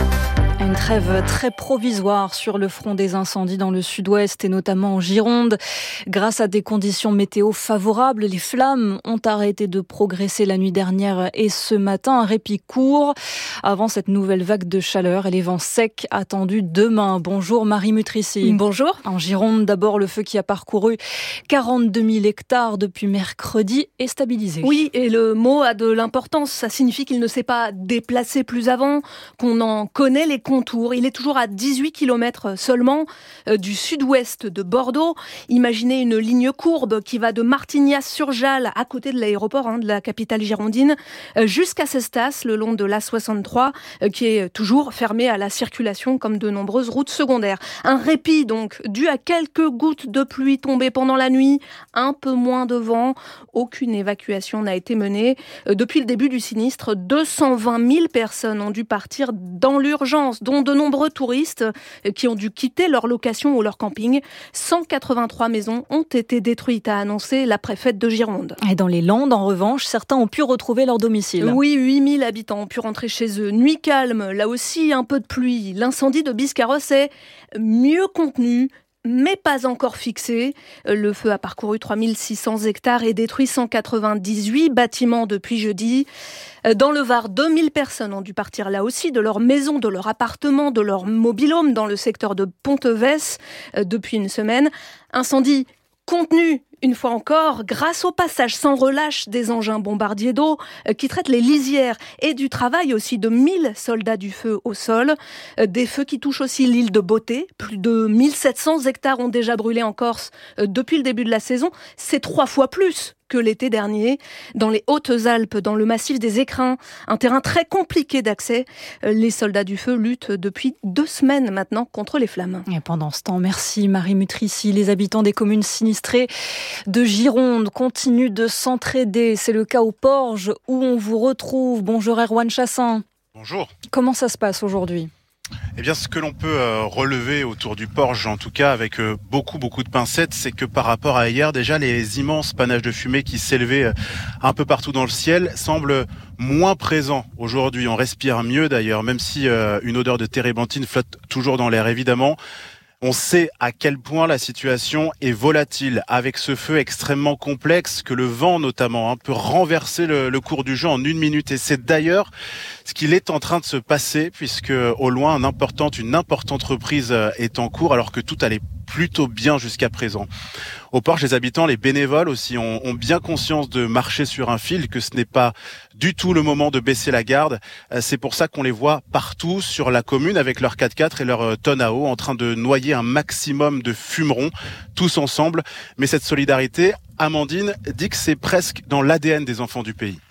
Speaker 2: Une trêve très provisoire sur le front des incendies dans le sud-ouest et notamment en Gironde. Grâce à des conditions météo favorables, les flammes ont arrêté de progresser la nuit dernière et ce matin, un répit court avant cette nouvelle vague de chaleur et les vents secs attendus demain. Bonjour Marie Mutrici.
Speaker 20: Bonjour.
Speaker 2: En Gironde, d'abord le feu qui a parcouru quarante-deux mille hectares depuis mercredi est stabilisé.
Speaker 20: Oui, et le mot a de l'importance. Ça signifie qu'il ne s'est pas déplacé plus avant, qu'on en connaît les contours. Il est toujours à dix-huit kilomètres seulement euh, du sud-ouest de Bordeaux. Imaginez une ligne courbe qui va de Martignas-sur-Jalles, à côté de l'aéroport hein, de la capitale girondine, euh, jusqu'à Cestas, le long de l'A soixante-trois, euh, qui est toujours fermé à la circulation comme de nombreuses routes secondaires. Un répit donc, dû à quelques gouttes de pluie tombées pendant la nuit, un peu moins de vent. Aucune évacuation n'a été menée. Euh, depuis le début du sinistre, deux cent vingt mille personnes ont dû partir dans l'urgence, dont de nombreux touristes qui ont dû quitter leur location ou leur camping. cent quatre-vingt-trois maisons ont été détruites, a annoncé la préfète de Gironde.
Speaker 2: Et dans les Landes, en revanche, certains ont pu retrouver leur domicile.
Speaker 20: Oui, huit mille habitants ont pu rentrer chez eux. Nuit calme, là aussi un peu de pluie. L'incendie de Biscarrosse est mieux contenu, mais pas encore fixé. Le feu a parcouru trois mille six cents hectares et détruit cent quatre-vingt-dix-huit bâtiments depuis jeudi. Dans le Var, deux mille personnes ont dû partir là aussi de leur maison, de leur appartement, de leur mobil-home dans le secteur de Pontevès depuis une semaine. Incendie contenu, une fois encore, grâce au passage sans relâche des engins bombardiers d'eau qui traitent les lisières et du travail aussi de mille soldats du feu au sol. Des feux qui touchent aussi l'île de Beauté. Plus de mille sept cents hectares ont déjà brûlé en Corse depuis le début de la saison. C'est trois fois plus que l'été dernier. Dans les Hautes-Alpes, dans le massif des Écrins, un terrain très compliqué d'accès. Les soldats du feu luttent depuis deux semaines maintenant contre les flammes.
Speaker 2: Et pendant ce temps, merci Marie Mutrici. Les habitants des communes sinistrées de Gironde continuent de s'entraider. C'est le cas au Porge où on vous retrouve. Bonjour Erwan Chassin.
Speaker 21: Bonjour.
Speaker 2: Comment ça se passe aujourd'hui ?
Speaker 21: Eh bien, ce que l'on peut euh, relever autour du Porge, en tout cas avec euh, beaucoup, beaucoup de pincettes, c'est que par rapport à hier, déjà, les immenses panaches de fumée qui s'élevaient euh, un peu partout dans le ciel semblent moins présents aujourd'hui. On respire mieux d'ailleurs, même si euh, une odeur de térébenthine flotte toujours dans l'air, évidemment. On sait à quel point la situation est volatile, avec ce feu extrêmement complexe que le vent notamment hein, peut renverser le, le cours du jeu en une minute. Et c'est d'ailleurs ce qu'il est en train de se passer, puisque au loin, un important, une importante reprise est en cours, alors que tout allait plutôt bien jusqu'à présent. Au Porge, les habitants, les bénévoles aussi ont, ont bien conscience de marcher sur un fil, que ce n'est pas du tout le moment de baisser la garde. C'est pour ça qu'on les voit partout sur la commune avec leurs quatre-quatre et leurs tonnes à eau en train de noyer un maximum de fumerons, tous ensemble. Mais cette solidarité, Amandine dit que c'est presque dans l'A D N des enfants du pays.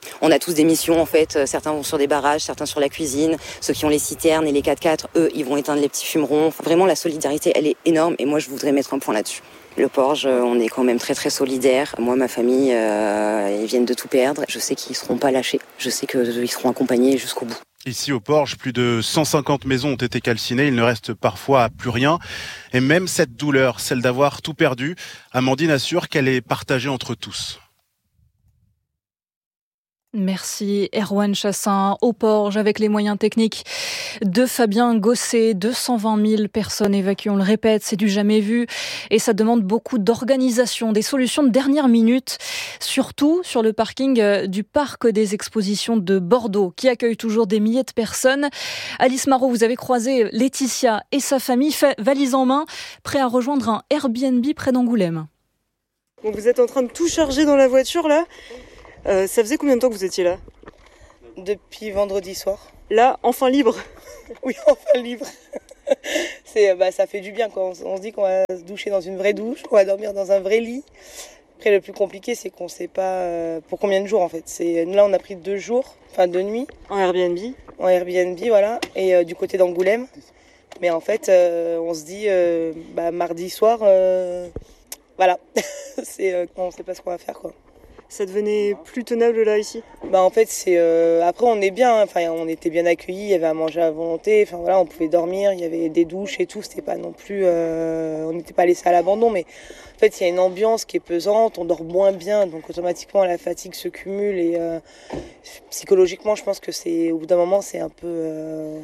Speaker 1: On a tous des missions en fait, certains vont sur des barrages, certains sur la cuisine, ceux qui ont les citernes et les quatre-quatre, eux, ils vont éteindre les petits fumerons. Enfin, vraiment, la solidarité, elle est énorme et moi, je voudrais mettre un point là-dessus. Le Porge, on est quand même très très solidaires. Moi, ma famille, euh, ils viennent de tout perdre. Je sais qu'ils ne seront pas lâchés. Je sais qu'ils seront accompagnés jusqu'au bout.
Speaker 21: Ici au Porge, plus de cent cinquante maisons ont été calcinées. Il ne reste parfois plus rien. Et même cette douleur, celle d'avoir tout perdu, Amandine assure qu'elle est partagée entre tous.
Speaker 2: Merci Erwan Chassin. Au Porge, avec les moyens techniques de Fabien Gosset, deux cent vingt mille personnes évacuées, on le répète, c'est du jamais vu et ça demande beaucoup d'organisation, des solutions de dernière minute, surtout sur le parking du parc des expositions de Bordeaux qui accueille toujours des milliers de personnes. Alice Marot, vous avez croisé Laetitia et sa famille, valise en main, prêts à rejoindre un Airbnb près d'Angoulême.
Speaker 22: Bon, vous êtes en train de tout charger dans la voiture là. Euh, ça faisait combien de temps que vous étiez là ?
Speaker 23: Depuis vendredi soir.
Speaker 22: Là, enfin libre.
Speaker 23: Oui, enfin libre. C'est, bah, ça fait du bien quoi. On, on se dit qu'on va se doucher dans une vraie douche, qu'on va dormir dans un vrai lit. Après, le plus compliqué, c'est qu'on ne sait pas euh, pour combien de jours en fait. C'est, là, on a pris deux jours, enfin deux nuits.
Speaker 22: En Airbnb.
Speaker 23: En Airbnb, voilà. Et euh, du côté d'Angoulême. Mais en fait, euh, on se dit, euh, bah, mardi soir, euh, voilà. c'est, euh, on ne sait pas ce qu'on va faire quoi.
Speaker 22: Ça devenait plus tenable là ici ?
Speaker 23: Bah en fait c'est euh, après on est bien, enfin on était bien accueillis, il y avait à manger à volonté, enfin voilà on pouvait dormir, il y avait des douches et tout, c'était pas non plus, euh, on n'était pas laissé à l'abandon, mais en fait il y a une ambiance qui est pesante, on dort moins bien, donc automatiquement la fatigue se cumule et euh, psychologiquement je pense que c'est au bout d'un moment c'est un peu, euh,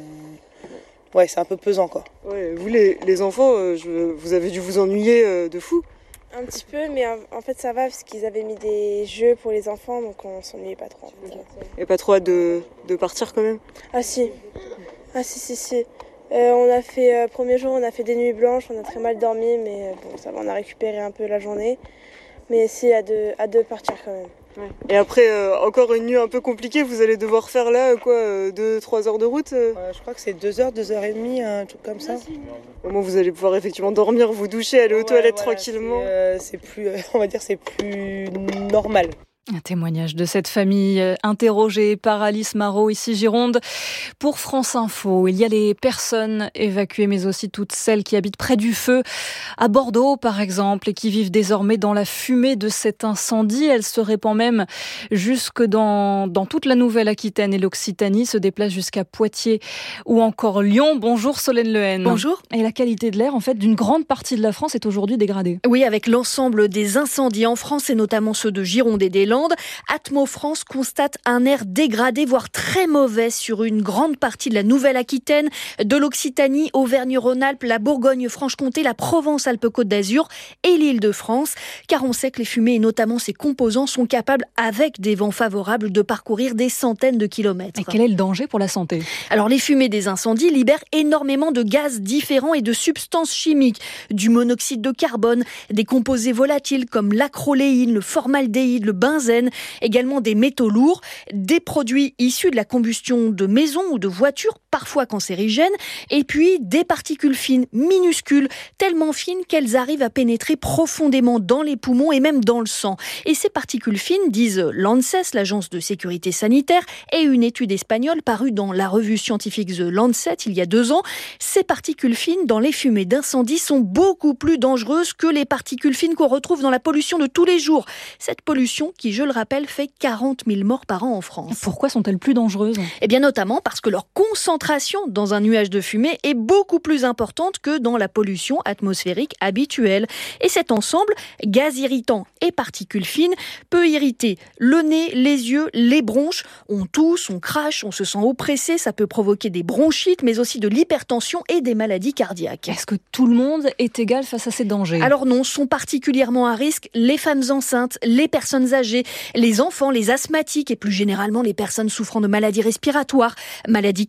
Speaker 23: ouais c'est un peu pesant quoi.
Speaker 22: Ouais, vous les, les enfants, euh, je, vous avez dû vous ennuyer euh, de fou.
Speaker 24: Un petit peu, mais en fait ça va parce qu'ils avaient mis des jeux pour les enfants, donc on s'ennuyait pas trop. En fait.
Speaker 22: Et pas trop hâte de, de partir quand même ?
Speaker 24: Ah si, ah si si si. Euh, on a fait, euh, premier jour on a fait des nuits blanches, on a très mal dormi, mais euh, bon ça va, on a récupéré un peu la journée. Mais si, hâte de, hâte de partir quand même.
Speaker 22: Ouais. Et après, euh, encore une nuit un peu compliquée, vous allez devoir faire là, quoi, deux trois heures de route euh...
Speaker 23: euh, Je crois que c'est deux heures, deux heures et demie, un truc comme ça.
Speaker 22: Au moins, vous allez pouvoir effectivement dormir, vous doucher, aller aux
Speaker 23: ouais,
Speaker 22: toilettes
Speaker 23: voilà,
Speaker 22: tranquillement.
Speaker 23: C'est, euh, c'est plus, euh, on va dire, c'est plus normal.
Speaker 2: Un témoignage de cette famille interrogée par Alice Marot, ici Gironde. Pour France Info, il y a les personnes évacuées, mais aussi toutes celles qui habitent près du feu, à Bordeaux par exemple, et qui vivent désormais dans la fumée de cet incendie. Elle se répand même jusque dans, dans toute la Nouvelle-Aquitaine et l'Occitanie, se déplace jusqu'à Poitiers ou encore Lyon. Bonjour Solène Lehen.
Speaker 25: Bonjour.
Speaker 2: Et la qualité de l'air, en fait, d'une grande partie de la France est aujourd'hui dégradée.
Speaker 25: Oui, avec l'ensemble des incendies en France, et notamment ceux de Gironde et des Landes, Atmo France constate un air dégradé, voire très mauvais sur une grande partie de la Nouvelle-Aquitaine, de l'Occitanie, Auvergne-Rhône-Alpes, la Bourgogne-Franche-Comté, la Provence-Alpes-Côte d'Azur et l'Île-de-France, car on sait que les fumées et notamment ses composants sont capables, avec des vents favorables, de parcourir des centaines de kilomètres.
Speaker 2: Et quel est le danger pour la santé ?
Speaker 25: Alors les fumées des incendies libèrent énormément de gaz différents et de substances chimiques, du monoxyde de carbone, des composés volatiles comme l'acroléine, le formaldéhyde, le benzène, également des métaux lourds, des produits issus de la combustion de maisons ou de voitures, parfois cancérigènes, et puis des particules fines, minuscules, tellement fines qu'elles arrivent à pénétrer profondément dans les poumons et même dans le sang. Et ces particules fines, disent l'ANSES, l'agence de sécurité sanitaire, et une étude espagnole parue dans la revue scientifique The Lancet il y a deux ans, ces particules fines dans les fumées d'incendie sont beaucoup plus dangereuses que les particules fines qu'on retrouve dans la pollution de tous les jours. Cette pollution qui, je le rappelle, fait quarante mille morts par an en France.
Speaker 2: Pourquoi sont-elles plus dangereuses ?
Speaker 25: Eh bien notamment parce que leur concentration dans un nuage de fumée est beaucoup plus importante que dans la pollution atmosphérique habituelle. Et cet ensemble, gaz irritant et particules fines, peut irriter le nez, les yeux, les bronches. On tousse, on crache, on se sent oppressé, ça peut provoquer des bronchites, mais aussi de l'hypertension et des maladies cardiaques.
Speaker 2: Est-ce que tout le monde est égal face à ces dangers ?
Speaker 25: Alors non, sont particulièrement à risque les femmes enceintes, les personnes âgées, les enfants, les asthmatiques et plus généralement les personnes souffrant de maladies respiratoires, maladies cardiaques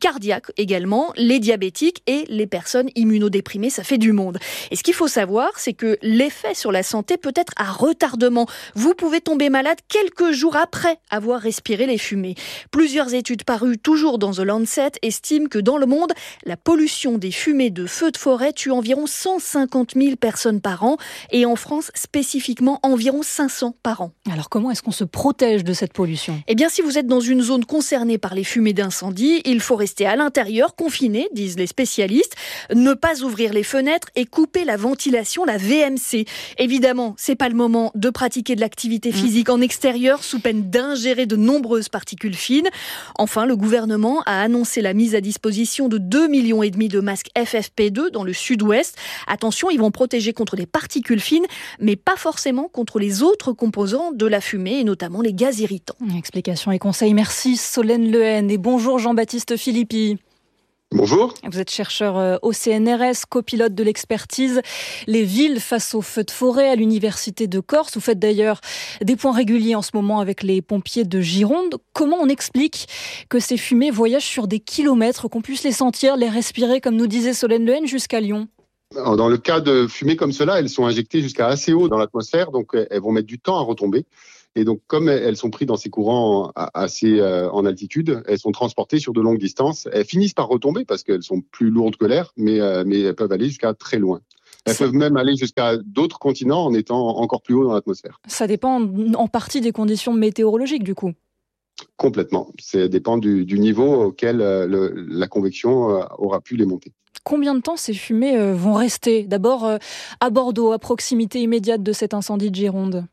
Speaker 25: cardiaques également, les diabétiques et les personnes immunodéprimées. Ça fait du monde. Et ce qu'il faut savoir, c'est que l'effet sur la santé peut être à retardement. Vous pouvez tomber malade quelques jours après avoir respiré les fumées. Plusieurs études parues toujours dans The Lancet estiment que dans le monde, la pollution des fumées de feux de forêt tue environ cent cinquante mille personnes par an et en France spécifiquement environ cinq cents par an.
Speaker 2: Alors comment est-ce qu'on se protège de cette pollution ?
Speaker 25: Eh bien si vous êtes dans une zone concernée par les fumées d'incendie, il faut rester à l'intérieur, confiné, disent les spécialistes, ne pas ouvrir les fenêtres et couper la ventilation, la V M C. Évidemment, c'est pas le moment de pratiquer de l'activité physique en extérieur sous peine d'ingérer de nombreuses particules fines. Enfin, le gouvernement a annoncé la mise à disposition de deux millions et demi de masques F F P deux dans le sud-ouest. Attention, ils vont protéger contre les particules fines, mais pas forcément contre les autres composants de la fumée, et notamment les gaz irritants.
Speaker 2: Explications et conseils. Merci Solène Lehen et bonjour Jean-Baptiste Philippi.
Speaker 3: Bonjour.
Speaker 2: Vous êtes chercheur au C N R S, copilote de l'expertise Les villes face aux feux de forêt à l'Université de Corse. Vous faites d'ailleurs des points réguliers en ce moment avec les pompiers de Gironde. Comment on explique que ces fumées voyagent sur des kilomètres, qu'on puisse les sentir, les respirer, comme nous disait Solène Lehen, jusqu'à Lyon ?
Speaker 3: Alors, dans le cas de fumées comme cela, elles sont injectées jusqu'à assez haut dans l'atmosphère, donc elles vont mettre du temps à retomber. Et donc, comme elles sont prises dans ces courants assez euh, en altitude, elles sont transportées sur de longues distances. Elles finissent par retomber parce qu'elles sont plus lourdes que l'air, mais, euh, mais elles peuvent aller jusqu'à très loin. Elles peuvent même aller jusqu'à d'autres continents en étant encore plus haut dans l'atmosphère.
Speaker 2: Ça dépend en partie des conditions météorologiques, du coup.
Speaker 3: Complètement. Ça dépend du, du niveau auquel euh, le, la convection euh, aura pu les monter.
Speaker 2: Combien de temps ces fumées euh, vont rester ? D'abord euh, à Bordeaux, à proximité immédiate de cet incendie de Gironde.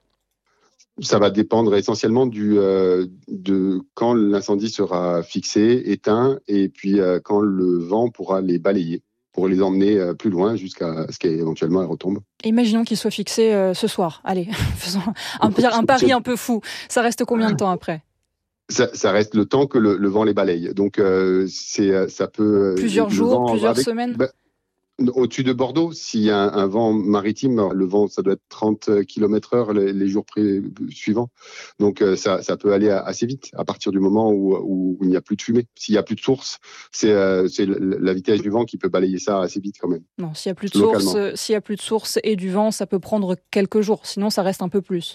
Speaker 3: Ça va dépendre essentiellement du, euh, de quand l'incendie sera fixé, éteint, et puis euh, quand le vent pourra les balayer, pour les emmener euh, plus loin jusqu'à ce qu'éventuellement elles retombent.
Speaker 2: Imaginons qu'il soit fixé euh, ce soir. Allez, faisons un, un pari un peu fou. Ça reste combien de temps après ?
Speaker 3: Ça, ça reste le temps que le, le vent les balaye. Donc, euh, c'est, ça peut...
Speaker 2: Plusieurs jours, plusieurs
Speaker 3: avec,
Speaker 2: semaines
Speaker 3: bah, au-dessus de Bordeaux, s'il y a un, un vent maritime, le vent, ça doit être trente kilomètres heure les, les jours pré- suivants. Donc, euh, ça, ça peut aller assez vite à partir du moment où, où il n'y a plus de fumée. S'il n'y a plus de source, c'est, euh, c'est la vitesse du vent qui peut balayer ça assez vite quand même.
Speaker 2: Non, s'il n'y a plus de source, euh, s'il y a plus de source et du vent, ça peut prendre quelques jours. Sinon, ça reste un peu plus.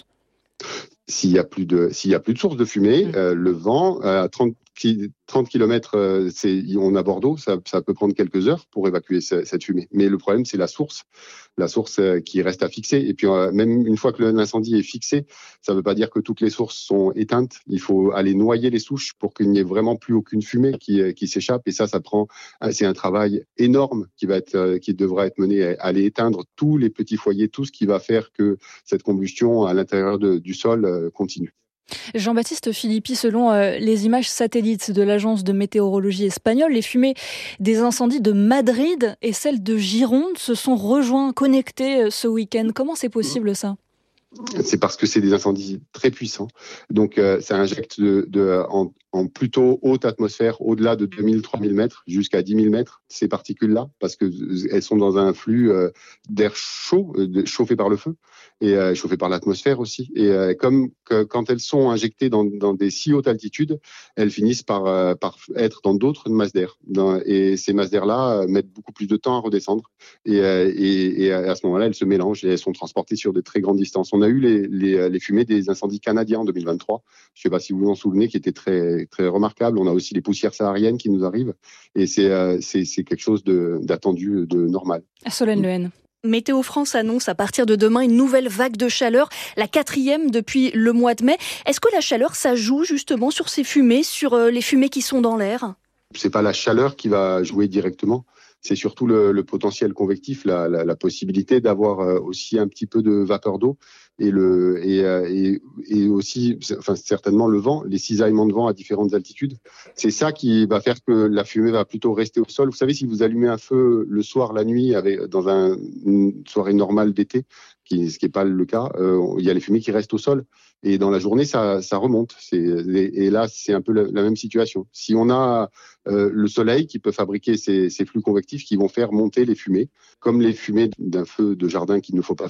Speaker 3: S'il y a plus de, s'il y a plus de source de fumée, mmh. euh, le vent euh, à trente kilomètres, euh, c'est, on a Bordeaux, ça, ça peut prendre quelques heures pour évacuer ce, cette fumée. Mais le problème, c'est la source, la source euh, qui reste à fixer. Et puis, euh, même une fois que l'incendie est fixé, ça ne veut pas dire que toutes les sources sont éteintes. Il faut aller noyer les souches pour qu'il n'y ait vraiment plus aucune fumée qui, qui s'échappe. Et ça, ça prend, c'est un travail énorme qui va être, euh, qui devra être mené à aller éteindre tous les petits foyers, tout ce qui va faire que cette combustion à l'intérieur de, du sol euh, continue.
Speaker 2: Jean-Baptiste Philippi, selon euh, les images satellites de l'agence de météorologie espagnole, les fumées des incendies de Madrid et celles de Gironde se sont rejoints, connectés euh, ce week-end. Comment c'est possible ça ?
Speaker 3: C'est parce que c'est des incendies très puissants. Donc, euh, ça injecte de, de, en, en plutôt haute atmosphère, au-delà de deux mille, trois mille mètres, jusqu'à dix mille mètres, ces particules-là, parce qu'elles sont dans un flux euh, d'air chaud, euh, chauffé par le feu, et euh, chauffé par l'atmosphère aussi. Et euh, comme que, quand elles sont injectées dans, dans des si hautes altitudes, elles finissent par, euh, par être dans d'autres masses d'air. Dans, et ces masses d'air-là euh, mettent beaucoup plus de temps à redescendre. Et, euh, et, et à ce moment-là, elles se mélangent et elles sont transportées sur de très grandes distances. On a eu les, les, les fumées des incendies canadiens en deux mille vingt-trois. Je ne sais pas si vous vous en souvenez, qui étaient très, très remarquables. On a aussi les poussières sahariennes qui nous arrivent. Et c'est, euh, c'est, c'est quelque chose de, d'attendu, de normal.
Speaker 2: Solène Lehen.
Speaker 25: Météo France annonce à partir de demain une nouvelle vague de chaleur, la quatrième depuis le mois de mai. Est-ce que la chaleur, ça joue justement sur ces fumées, sur les fumées qui sont dans l'air ?
Speaker 3: C'est pas la chaleur qui va jouer directement. C'est surtout le, le potentiel convectif, la, la, la possibilité d'avoir aussi un petit peu de vapeur d'eau et, le, et, et, et aussi, enfin, certainement le vent, les cisaillements de vent à différentes altitudes. C'est ça qui va faire que la fumée va plutôt rester au sol. Vous savez, si vous allumez un feu le soir, la nuit, avec, dans un, une soirée normale d'été, qui, ce qui n'est pas le cas, euh, il y a les fumées qui restent au sol. Et dans la journée, ça, ça remonte. C'est, et là, c'est un peu la, la même situation. Si on a euh, le soleil qui peut fabriquer ces, ces flux convectifs qui vont faire monter les fumées, comme les fumées d'un feu de jardin qu'il ne faut pas faire,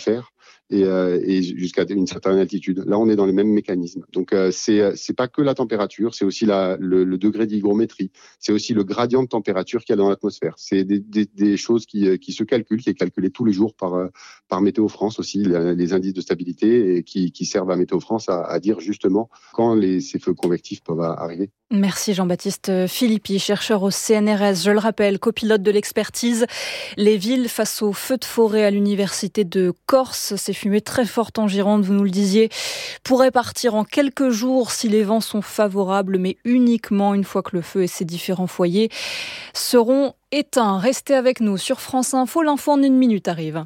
Speaker 3: et, euh, et jusqu'à une certaine altitude. Là, on est dans les mêmes mécanismes. Donc, euh, c'est c'est pas que la température, c'est aussi la, le, le degré d'hygrométrie, c'est aussi le gradient de température qu'il y a dans l'atmosphère. C'est des, des, des choses qui, qui se calculent, qui est calculé tous les jours par, par Météo France aussi, les, les indices de stabilité, et qui, qui servent à Météo France à, à dire justement quand les, ces feux convectifs peuvent arriver.
Speaker 2: Merci Jean-Baptiste Philippi, chercheur au C N R S. Je le rappelle, copilote de l'expertise Les villes face aux feux de forêt à l'université de Corse. Ces fumées très fortes en Gironde, vous nous le disiez, pourraient partir en quelques jours si les vents sont favorables, mais uniquement une fois que le feu et ses différents foyers seront éteints. Restez avec nous sur France Info. L'info en une minute arrive.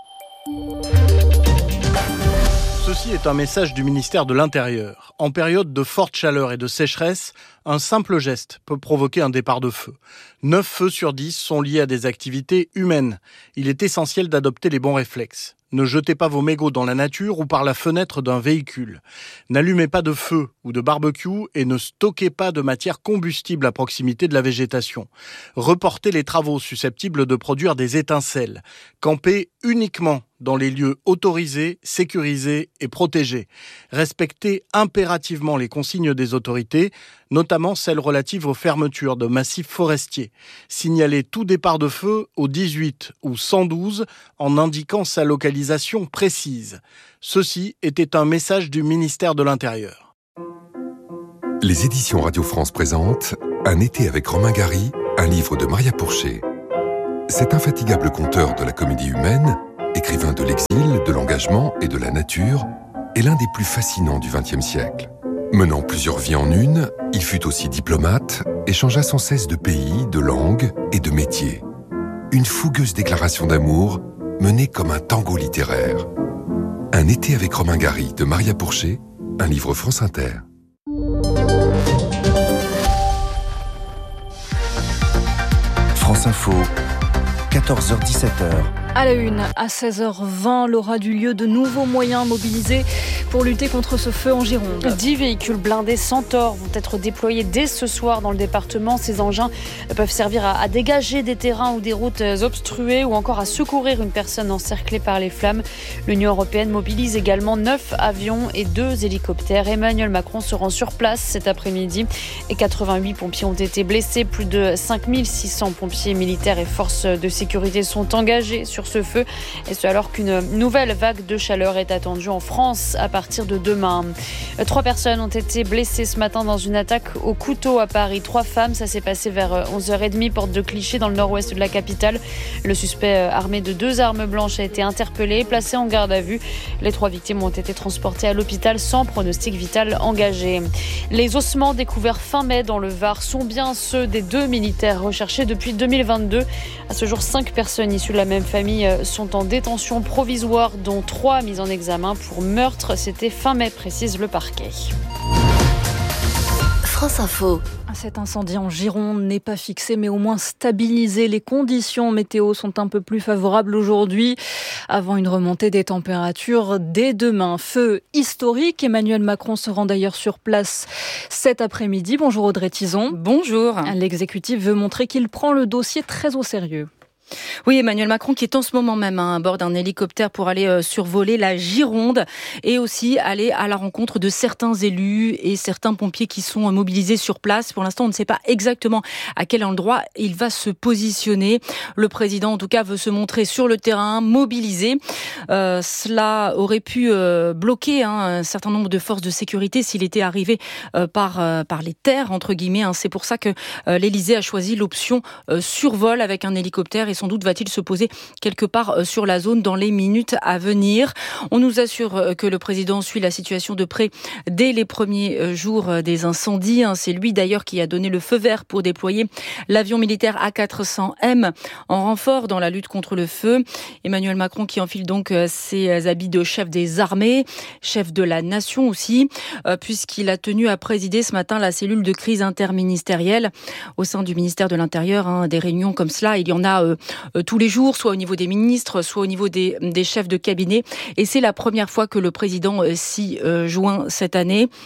Speaker 4: Ceci est un message du ministère de l'Intérieur. En période de forte chaleur et de sécheresse, un simple geste peut provoquer un départ de feu. neuf feux sur dix sont liés à des activités humaines. Il est essentiel d'adopter les bons réflexes. Ne jetez pas vos mégots dans la nature ou par la fenêtre d'un véhicule. N'allumez pas de feu ou de barbecue et ne stockez pas de matière combustible à proximité de la végétation. Reportez les travaux susceptibles de produire des étincelles. Campez uniquement dans les lieux autorisés, sécurisés et protégés. Respectez impérativement les consignes des autorités, notamment celles relatives aux fermetures de massifs forestiers. Signalez tout départ de feu au dix-huit ou cent douze en indiquant sa localisation précise. Ceci était un message du ministère de l'Intérieur.
Speaker 6: Les éditions Radio France présentent Un été avec Romain Gary, un livre de Maria Pourchet. Cet infatigable conteur de la comédie humaine, écrivain de l'exil, de l'engagement et de la nature, est l'un des plus fascinants du vingtième siècle. Menant plusieurs vies en une, il fut aussi diplomate et changea sans cesse de pays, de langue et de métier. Une fougueuse déclaration d'amour menée comme un tango littéraire. Un été avec Romain Gary de Maria Pourchet, un livre France Inter.
Speaker 5: France Info, quatorze heures dix-sept heures.
Speaker 2: À la une, à seize heures vingt, l'aura du lieu de nouveaux moyens mobilisés pour lutter contre ce feu en Gironde.
Speaker 17: Dix véhicules blindés Centaure vont être déployés dès ce soir dans le département. Ces engins peuvent servir à, à dégager des terrains ou des routes obstruées ou encore à secourir une personne encerclée par les flammes. L'Union européenne mobilise également neuf avions et deux hélicoptères. Emmanuel Macron se rend sur place cet après-midi et quatre-vingt-huit pompiers ont été blessés. Plus de cinq mille six cents pompiers militaires et forces de sécurité sont engagés sur ce feu, et ce alors qu'une nouvelle vague de chaleur est attendue en France à partir de demain. Trois personnes ont été blessées ce matin dans une attaque au couteau à Paris. Trois femmes, ça s'est passé vers onze heures trente, porte de Clichy, dans le nord-ouest de la capitale. Le suspect armé de deux armes blanches a été interpellé, placé en garde à vue. Les trois victimes ont été transportées à l'hôpital sans pronostic vital engagé. Les ossements découverts fin mai dans le Var sont bien ceux des deux militaires recherchés depuis deux mille vingt-deux. À ce jour, cinq personnes issues de la même famille sont en détention provisoire, dont trois mises en examen pour meurtre. C'était fin mai, précise le parquet.
Speaker 25: France Info.
Speaker 2: Cet incendie en Gironde n'est pas fixé, mais au moins stabilisé. Les conditions météo sont un peu plus favorables aujourd'hui, avant une remontée des températures dès demain. Feu historique. Emmanuel Macron se rend d'ailleurs sur place cet après-midi. Bonjour Audrey Tizon.
Speaker 8: Bonjour.
Speaker 2: L'exécutif veut montrer qu'il prend le dossier très au sérieux.
Speaker 8: Oui, Emmanuel Macron qui est en ce moment même hein, à bord d'un hélicoptère pour aller euh, survoler la Gironde et aussi aller à la rencontre de certains élus et certains pompiers qui sont euh, mobilisés sur place. Pour l'instant, on ne sait pas exactement à quel endroit il va se positionner. Le président, en tout cas, veut se montrer sur le terrain, mobilisé. Euh, cela aurait pu euh, bloquer hein, un certain nombre de forces de sécurité s'il était arrivé euh, par, euh, par les terres, entre guillemets. Hein. C'est pour ça que euh, l'Élysée a choisi l'option euh, survol avec un hélicoptère et sans doute va-t-il se poser quelque part sur la zone dans les minutes à venir. On nous assure que le président suit la situation de près dès les premiers jours des incendies. C'est lui d'ailleurs qui a donné le feu vert pour déployer l'avion militaire A quatre cents M en renfort dans la lutte contre le feu. Emmanuel Macron qui enfile donc ses habits de chef des armées, chef de la nation aussi, puisqu'il a tenu à présider ce matin la cellule de crise interministérielle au sein du ministère de l'Intérieur. Hein, des réunions comme cela, il y en a euh, Euh, tous les jours, soit au niveau des ministres, soit au niveau des, des chefs de cabinet. Et c'est la première fois que le président euh, s'y euh, joint cette année.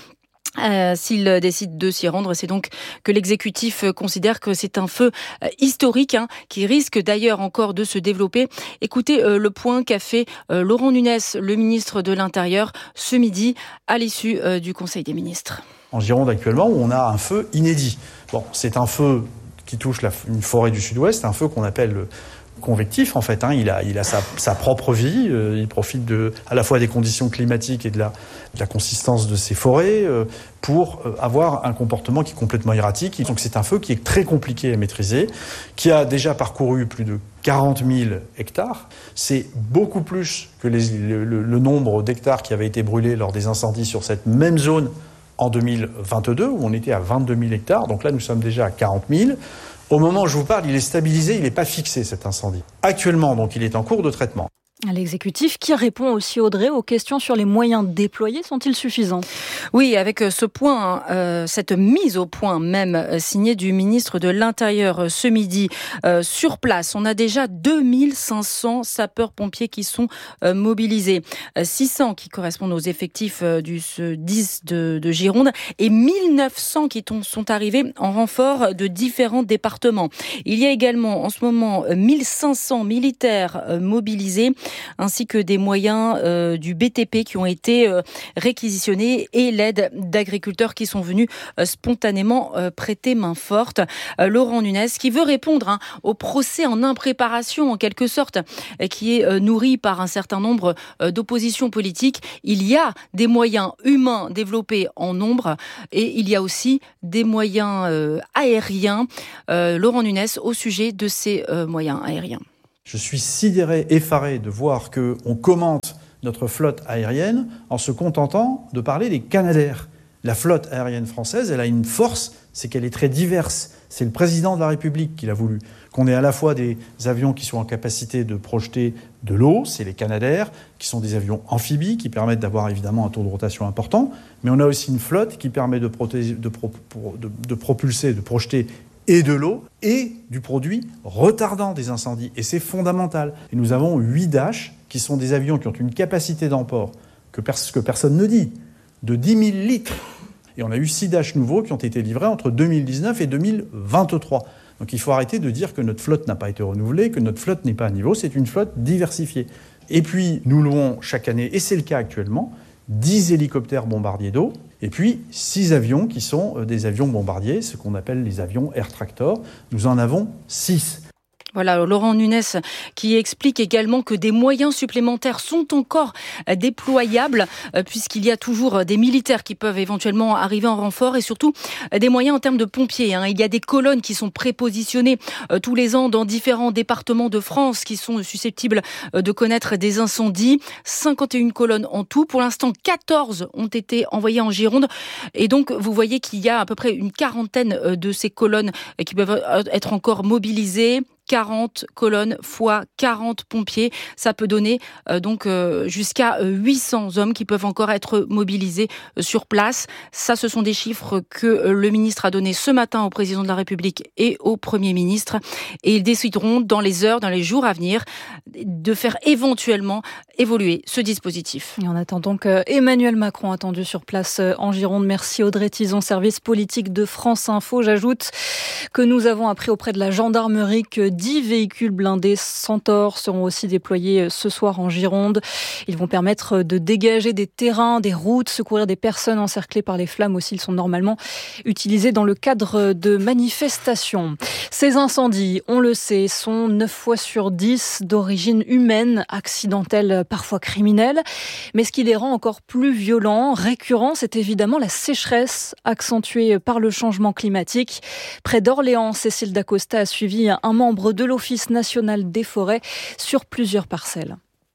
Speaker 8: Euh, s'il décide de s'y rendre. C'est donc que l'exécutif considère que c'est un feu euh, historique hein, qui risque d'ailleurs encore de se développer. Écoutez euh, le point qu'a fait euh, Laurent Nunez, le ministre de l'Intérieur, ce midi à l'issue euh, du Conseil des ministres.
Speaker 18: En Gironde actuellement, on a un feu inédit. Bon, c'est un feu qui touche la, une forêt du sud-ouest, un feu qu'on appelle le convectif en fait, hein. il a, il a sa, sa propre vie, euh, il profite de, à la fois des conditions climatiques et de la, de la consistance de ces forêts euh, pour euh, avoir un comportement qui est complètement erratique. Donc c'est un feu qui est très compliqué à maîtriser, qui a déjà parcouru plus de quarante mille hectares. C'est beaucoup plus que les, le, le, le nombre d'hectares qui avaient été brûlés lors des incendies sur cette même zone en deux mille vingt-deux, où on était à vingt-deux mille hectares. Donc là, nous sommes déjà à quarante mille. Au moment où je vous parle, il est stabilisé, il n'est pas fixé cet incendie. Actuellement, donc, il est en cours de traitement.
Speaker 2: L'exécutif qui répond aussi, Audrey, aux questions sur les moyens déployés sont-ils suffisants ?
Speaker 8: Oui, avec ce point, euh, cette mise au point même euh, signée du ministre de l'Intérieur euh, ce midi euh, sur place. On a déjà deux mille cinq cents sapeurs-pompiers qui sont euh, mobilisés, euh, six cents qui correspondent aux effectifs euh, du dix de, de Gironde et mille neuf cents qui t- sont arrivés en renfort de différents départements. Il y a également en ce moment mille cinq cents militaires euh, mobilisés, ainsi que des moyens euh, du B T P qui ont été euh, réquisitionnés et l'aide d'agriculteurs qui sont venus euh, spontanément euh, prêter main forte. Euh, Laurent Nunez qui veut répondre hein, au procès en impréparation en quelque sorte, euh, qui est euh, nourri par un certain nombre euh, d'oppositions politiques. Il y a des moyens humains développés en nombre et il y a aussi des moyens euh, aériens. Euh, Laurent Nunez au sujet de ces euh, moyens aériens.
Speaker 18: Je suis sidéré, effaré de voir qu'on commente notre flotte aérienne en se contentant de parler des Canadair. La flotte aérienne française, elle a une force, c'est qu'elle est très diverse. C'est le président de la République qui l'a voulu. Qu'on ait à la fois des avions qui sont en capacité de projeter de l'eau, c'est les Canadair, qui sont des avions amphibies, qui permettent d'avoir évidemment un taux de rotation important, mais on a aussi une flotte qui permet de, protéger, de, pro, de, de propulser, de projeter et de l'eau, et du produit retardant des incendies. Et c'est fondamental. Et nous avons huit Dash, qui sont des avions qui ont une capacité d'emport, que, pers- que personne ne dit, de dix mille litres. Et on a eu six Dash nouveaux qui ont été livrés entre deux mille dix-neuf et deux mille vingt-trois. Donc il faut arrêter de dire que notre flotte n'a pas été renouvelée, que notre flotte n'est pas à niveau, c'est une flotte diversifiée. Et puis nous louons chaque année, et c'est le cas actuellement, dix hélicoptères bombardiers d'eau, et puis six avions qui sont des avions bombardiers, ce qu'on appelle les avions Air Tractor. Nous en avons six.
Speaker 8: Voilà, Laurent Nunez qui explique également que des moyens supplémentaires sont encore déployables puisqu'il y a toujours des militaires qui peuvent éventuellement arriver en renfort et surtout des moyens en termes de pompiers. Il y a des colonnes qui sont prépositionnées tous les ans dans différents départements de France qui sont susceptibles de connaître des incendies. cinquante et une colonnes en tout. Pour l'instant, quatorze ont été envoyées en Gironde et donc vous voyez qu'il y a à peu près une quarantaine de ces colonnes qui peuvent être encore mobilisées. quarante colonnes fois quarante pompiers, ça peut donner euh, donc euh, jusqu'à huit cents hommes qui peuvent encore être mobilisés euh, sur place. Ça, ce sont des chiffres que euh, le ministre a donnés ce matin au président de la République et au Premier ministre. Et ils décideront dans les heures, dans les jours à venir, de faire éventuellement évoluer ce dispositif.
Speaker 2: Et on attend donc euh, Emmanuel Macron attendu sur place euh, en Gironde. Merci Audrey Tizon, service politique de France Info. J'ajoute que nous avons appris auprès de la gendarmerie que dix véhicules blindés Centaure seront aussi déployés ce soir en Gironde. Ils vont permettre de dégager des terrains, des routes, secourir des personnes encerclées par les flammes aussi. Ils sont normalement utilisés dans le cadre de manifestations. Ces incendies, on le sait, sont neuf fois sur dix d'origine humaine, accidentelle, parfois criminelle. Mais ce qui les rend encore plus violents, récurrents, c'est évidemment la sécheresse accentuée par le changement climatique. Près d'Orléans, Cécile Dacosta a suivi un membre de l'Office national des forêts sur plusieurs parcelles.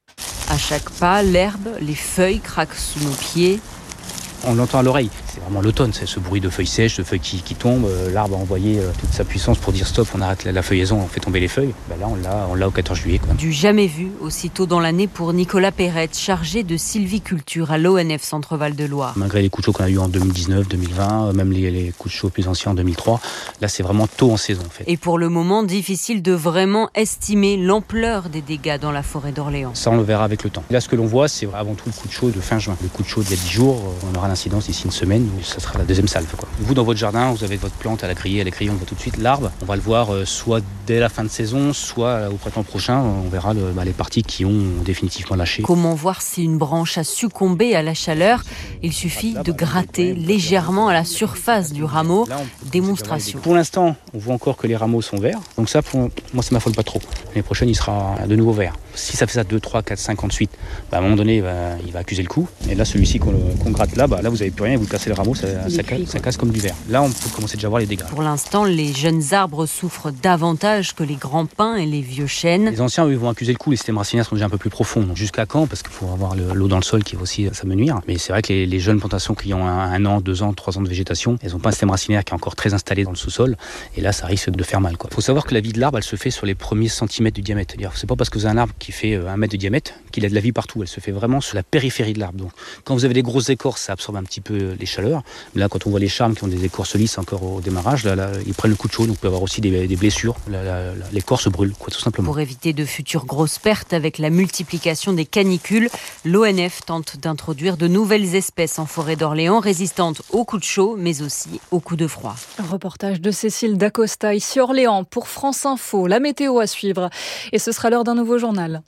Speaker 7: À chaque pas, l'herbe, les feuilles craquent sous nos pieds.
Speaker 9: On l'entend à l'oreille. C'est vraiment l'automne, c'est ce bruit de feuilles sèches, de feuilles qui, qui tombent. L'arbre a envoyé toute sa puissance pour dire stop, on arrête la, la feuillaison, on fait tomber les feuilles. Ben là, on l'a, on l'a au quatorze juillet. Quoi.
Speaker 7: Du jamais vu, aussitôt dans l'année pour Nicolas Perrette, chargé de sylviculture à l'O N F Centre-Val de Loire.
Speaker 9: Malgré les coups de chaud qu'on a eu en deux mille dix-neuf, deux mille vingt, même les, les coups de chaud plus anciens en deux mille trois, là c'est vraiment tôt en saison en fait.
Speaker 7: Et pour le moment, difficile de vraiment estimer l'ampleur des dégâts dans la forêt d'Orléans.
Speaker 9: Ça on le verra avec le temps. Là ce que l'on voit, c'est avant tout le coup de chaud de fin juin. Le coup de chaud d'il y a dix jours, on aura réincidence d'ici une semaine où ça sera la deuxième salve, quoi. Vous, dans votre jardin, vous avez votre plante, elle a grillé, elle est grillée, on voit tout de suite l'arbre. On va le voir euh, soit dès la fin de saison, soit euh, au printemps prochain. On verra le, bah, les parties qui ont définitivement lâché.
Speaker 7: Comment voir si une branche a succombé à la chaleur? Il suffit de gratter légèrement à la surface du rameau. Démonstration.
Speaker 9: Pour l'instant, on voit encore que les rameaux sont verts. Donc ça, pour moi, ça m'affole pas trop. L'année prochaine, il sera de nouveau vert. Si ça fait ça deux, trois, quatre, cinq ans de suite, bah, à un moment donné, bah, il va accuser le coup. Et là, celui-ci qu'on, qu'on gratte là, bah, là, vous n'avez plus rien, vous cassez le rameau, ça, ça, casse, ça casse comme du verre. Là, on peut commencer déjà à voir les dégâts.
Speaker 7: Pour l'instant, les jeunes arbres souffrent davantage que les grands pins et les vieux chênes.
Speaker 9: Les anciens, eux, ils vont accuser le coup. Les systèmes racinaires sont déjà un peu plus profonds. Donc, jusqu'à quand? Parce qu'il faut avoir le, l'eau dans le sol qui va aussi s'amenuire. Mais c'est vrai que les, les jeunes plantations qui ont un, un an, deux ans, trois ans de végétation, elles n'ont pas un système racinaire qui est encore très installé dans le sous-sol. Et là, ça risque de faire mal, quoi. Il faut savoir que la vie de l'arbre, elle se fait sur les premiers centimètres du diamètre. C'est-à-dire, c'est pas parce que vous avez un arbre qui fait un mètre de diamètre qu'il a de la vie partout. Elle se fait vraiment sur la périphérie de l'arbre. Donc, quand vous avez des grosses écorces, ça absorbe un petit peu les chaleurs. Mais là, quand on voit les charmes qui ont des écorces lisses encore au démarrage, là, là, ils prennent le coup de chaud. Donc, on peut avoir aussi des, des blessures. La, la, la, l'écorce brûle, quoi, tout simplement.
Speaker 7: Pour éviter de futures grosses pertes avec la multiplication des canicules, l'O N F tente d'introduire de nouvelles espèces en forêt d'Orléans résistantes aux coups de chaud, mais aussi aux coups de froid.
Speaker 2: Un reportage de Cécile Dacosta, ici Orléans, pour France Info. La météo à suivre. Et ce sera l'heure d'un nouveau journal.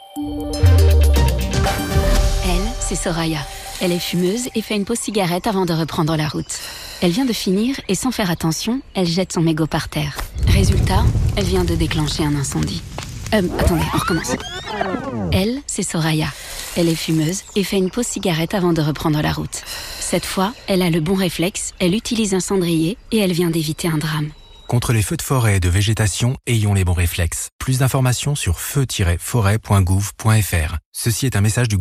Speaker 10: Elle, c'est Soraya. Elle est fumeuse et fait une pause cigarette avant de reprendre la route. Elle vient de finir et sans faire attention, elle jette son mégot par terre. Résultat, elle vient de déclencher un incendie. Euh, attendez, on recommence. Elle, c'est Soraya. Elle est fumeuse et fait une pause cigarette avant de reprendre la route. Cette fois, elle a le bon réflexe, elle utilise un cendrier et elle vient d'éviter un drame.
Speaker 11: Contre les feux de forêt et de végétation, ayons les bons réflexes. Plus d'informations sur feu tiret forêt point gouv point f r. Ceci est un message du